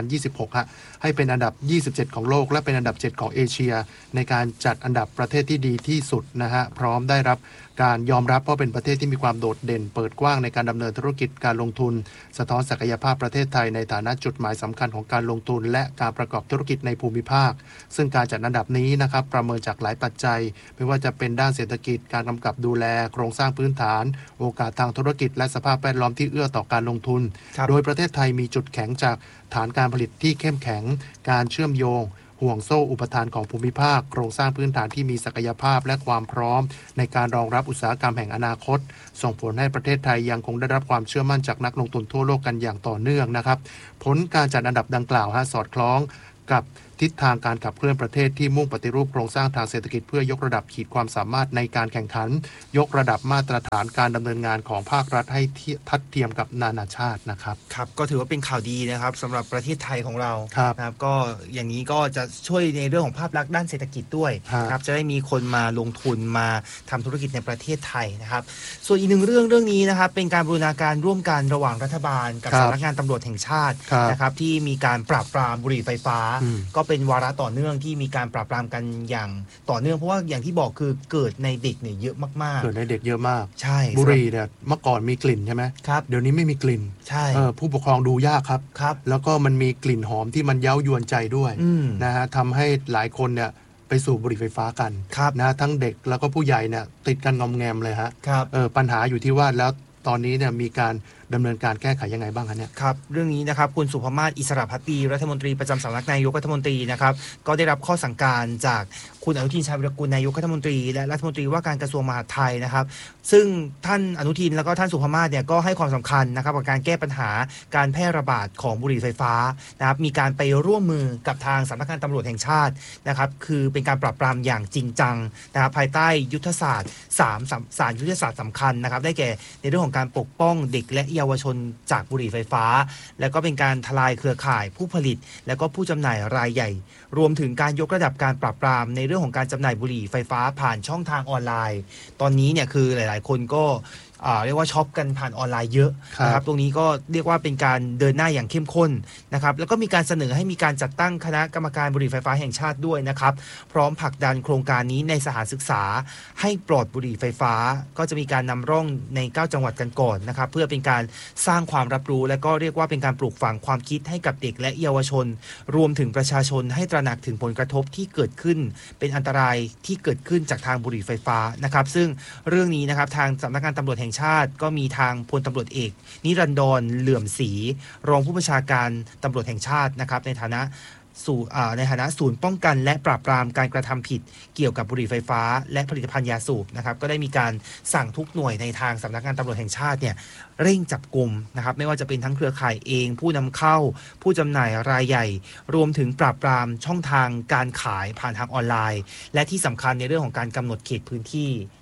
2026ให้เป็นอันดับ27ของโลกและเป็นอันดับ7ของเอเชียในการจัดอันดับประเทศที่ดีที่สุดนะฮะพร้อมได้รับการยอมรับว่าเป็นประเทศที่มีความโดดเด่นเปิดกว้างในการดำเนินธุรกิจการลงทุนสะท้อนศักยภาพประเทศไทยในฐานะจุดหมายสำคัญของการลงทุนและการประกอบธุรกิจในภูมิภาคซึ่งการจัดอันดับนี้นะครับประเมินจากหลายปัจจัยไม่ว่าจะเป็นด้านเศรษฐกิจการกำกับดูแลโครงสร้างพื้นฐานโอกาสทางธุรกิจและสภาพแวดล้อมที่เอื้อต่อการลงทุนโดยประเทศไทยมีจุดแข็งจากฐานการผลิตที่เข้มแข็งการเชื่อมโยงห่วงโซ่อุปทานของภูมิภาคโครงสร้างพื้นฐานที่มีศักยภาพและความพร้อมในการรองรับอุตสาหกรรมแห่งอนาคตส่งผลให้ประเทศไทยยังคงได้รับความเชื่อมั่นจากนักลงทุนทั่วโลกกันอย่างต่อเนื่องนะครับผลการจัดอันดับดังกล่าวสอดคล้องกับทิศทางการขับเคลื่อนประเทศที่มุ่งปฏิรูปโครงสร้างทางเศรษฐกิจเพื่อยกระดับขีดความสามารถในการแข่งขันยกระดับมาตรฐานการดำเนินงานของภาครัฐให้ทัดเทียมกับนานาชาตินะครับครับก็ถือว่าเป็นข่าวดีนะครับสำหรับประเทศไทยของเรานะครับก็อย่างนี้ก็จะช่วยในเรื่องของภาพลักษณ์ด้านเศรษฐกิจด้วยครับจะได้มีคนมาลงทุนมาทำธุรกิจในประเทศไทยนะครับส่วนอีกหนึ่งเรื่องนี้นะครับเป็นการบูรณาการร่วมกันระหว่างรัฐบาลกับสำนักงานตำรวจแห่งชาตินะครับที่มีการปราบปรามบุหรี่ไฟฟ้าก็เป็นวาระต่อเนื่องที่มีการปราบปรามกันอย่างต่อเนื่องเพราะว่าอย่างที่บอกคือเกิดในเด็กเนี่ยเยอะมากๆเกิดในเด็กเยอะมากใช่บุหรี่เนี่ยเมื่อก่อนมีกลิ่นใช่ไหมครับเดี๋ยวนี้ไม่มีกลิ่นใช่ผู้ปกครองดูยากครับแล้วก็มันมีกลิ่นหอมที่มันเย้ายวนใจด้วยนะฮะทำให้หลายคนเนี่ยไปสูบบุหรี่ไฟฟ้ากันนะทั้งเด็กแล้วก็ผู้ใหญ่เนี่ยติดกันงอมแงมเลยฮะปัญหาอยู่ที่ว่าแล้วตอนนี้เนี่ยมีการดำเนินการแก้ไขยังไงบ้างคะเนี่ยครับเรื่องนี้นะครับคุณสุภมาศอิสระภักดีรัฐมนตรีประจำสำนักนายกรัฐมนตรีนะครับก็ได้รับข้อสั่งการจากคุณอนุทินชาญวีรกูลนายกรัฐมนตรีและรัฐมนตรีว่าการกระทรวงมหาดไทยนะครับซึ่งท่านอนุทินแล้วก็ท่านสุภมาศเนี่ยก็ให้ความสำคัญนะครับกับการแก้ปัญหาการแพร่ระบาดของบุหรี่ไฟฟ้านะครับมีการไปร่วมมือกับทางสำนักงานตำรวจแห่งชาตินะครับคือเป็นการปราบปรามอย่างจริงจังนะครับภายใต้ยุทธศาสตร์3ยุทธศาสตร์สำคัญนะครับได้แก่ในเรื่องของการปกป้องเด็กและเยาวชนจากบุหรี่ไฟฟ้าแล้วก็เป็นการทลายเครือข่ายผู้ผลิตและก็ผู้จำหน่ายรายใหญ่รวมถึงการยกระดับการปราบปรามในเรื่องของการจำหน่ายบุหรี่ไฟฟ้าผ่านช่องทางออนไลน์ตอนนี้เนี่ยคือหลายๆคนก็เรียกว่าช็อปกันผ่านออนไลน์เยอะนะครับตรงนี้ก็เรียกว่าเป็นการเดินหน้าอย่างเข้มข้นนะครับแล้วก็มีการเสนอให้มีการจัดตั้งคณะกรรมการบุหรี่ไฟฟ้าแห่งชาติด้วยนะครับพร้อมผลักดันโครงการนี้ในสถานศึกษาให้ปลอดบุหรี่ไฟฟ้าก็จะมีการนำร่องใน9จังหวัดกันก่อนนะครับเพื่อเป็นการสร้างความรับรู้และก็เรียกว่าเป็นการปลูกฝังความคิดให้กับเด็กและเยาวชนรวมถึงประชาชนให้ตระหนักถึงผลกระทบที่เกิดขึ้นเป็นอันตรายที่เกิดขึ้นจากทางบุหรี่ไฟฟ้านะครับซึ่งเรื่องนี้นะครับทางสำนักงานตำรวจแห่งชาติก็มีทางพลตำรวจเอกนิรันดรเหลื่อมศรีรองผู้บัญชาการตำรวจแห่งชาตินะครับในฐานะศูนย์ป้องกันและปราบปรามการกระทำผิดเกี่ยวกับบุหรี่ไฟฟ้าและผลิตภัณฑ์ยาสูบนะครับก็ได้มีการสั่งทุกหน่วยในทางสำนักงานตำรวจแห่งชาติเนี่ยเร่งจับกุมนะครับไม่ว่าจะเป็นทั้งเครือข่ายเองผู้นำเข้าผู้จำหน่ายรายใหญ่รวมถึงปราบปรามช่องทางการขายผ่านทางออนไลน์และที่สำคัญในเรื่องของการกำหนดเขตพื้นที่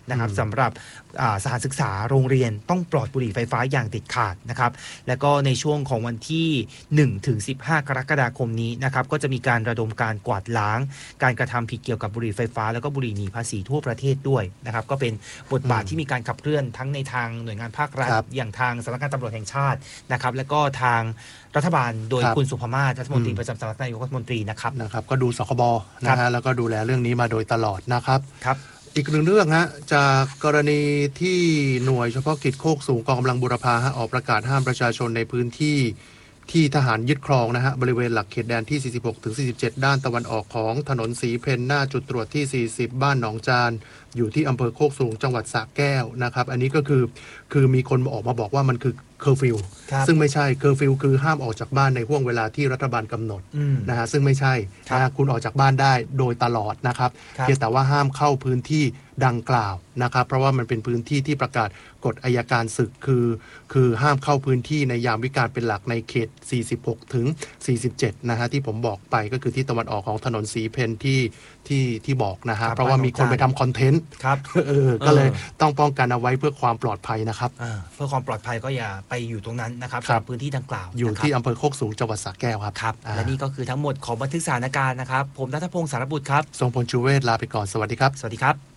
นะครับสำหรับสถานศึกษาโรงเรียนต้องปลอดบุหรี่ไฟฟ้าอย่างเด็ดขาดนะครับแล้วก็ในช่วงของวันที่1 ถึง 15 กรกฎาคมนี้นะครับก็จะมีการระดมการกวาดล้างการกระทำผิดเกี่ยวกับบุหรี่ไฟฟ้าแล้วก็บุหรี่หนีภาษีทั่วประเทศด้วยนะครับก็เป็นบทบาทที่มีการขับเคลื่อนทั้งในทางหน่วยงานภาครัฐอย่างทางสำนักงานตำรวจแห่งชาตินะครับแล้วก็ทางรัฐบาลโดยคุณสุภมาศรัฐมนตรีประจำสำนักนายกรัฐมนตรีนะครับก็ดูสคบนะฮะแล้วก็ดูแลเรื่องนี้มาโดยตลอดนะครับอีกหนึ่งเรื่องฮะจากกรณีที่หน่วยเฉพาะกิจโคกสูงกองกำลังบูรพาออกประกาศห้ามประชาชนในพื้นที่ที่ทหารยึดครองนะฮะบริเวณหลักเขตแดนที่ 46 ถึง 47 ด้านตะวันออกของถนนสีเพนหน้าจุดตรวจที่ 40 บ้านหนองจานอยู่ที่อำเภอโคกสูงจังหวัดสระแก้วนะครับอันนี้ก็คือมีคนออกมาบอกว่ามันคือเคอร์ฟิวซึ่งไม่ใช่เคอร์ฟิวคือห้ามออกจากบ้านในห่วงเวลาที่รัฐบาลกำหนดนะฮะซึ่งไม่ใช่นะคุณออกจากบ้านได้โดยตลอดนะครับเพียงแต่ว่าห้ามเข้าพื้นที่ดังกล่าวนะครับเพราะว่ามันเป็นพื้นที่ที่ประกาศกฎอัยการศึกคือห้ามเข้าพื้นที่ในยามวิกาลเป็นหลักในเขต 46 ถึง 47 นะฮะที่ผมบอกไปก็คือที่ตะวันออกของถนนสีเพนที่บอกนะฮะเพราะว่ามีคนไปทำคอนเทนต์ก็เลยต้องป้องกันเอาไว้เพื่อความปลอดภัยนะครับเพื่อความปลอดภัยก็อย่าไปอยู่ตรงนั้นนะครับพื้นที่ดังกล่าวอยู่ที่อำเภอโคกสูงจังหวัดสระแก้วครับและนี่ก็คือทั้งหมดของบันทึกสถานการณ์นะครับผมณัฐพงศ์สารบุตรครับทรงพลชูเวศลาไปก่อนสวัสดีครับสวัสดีครับ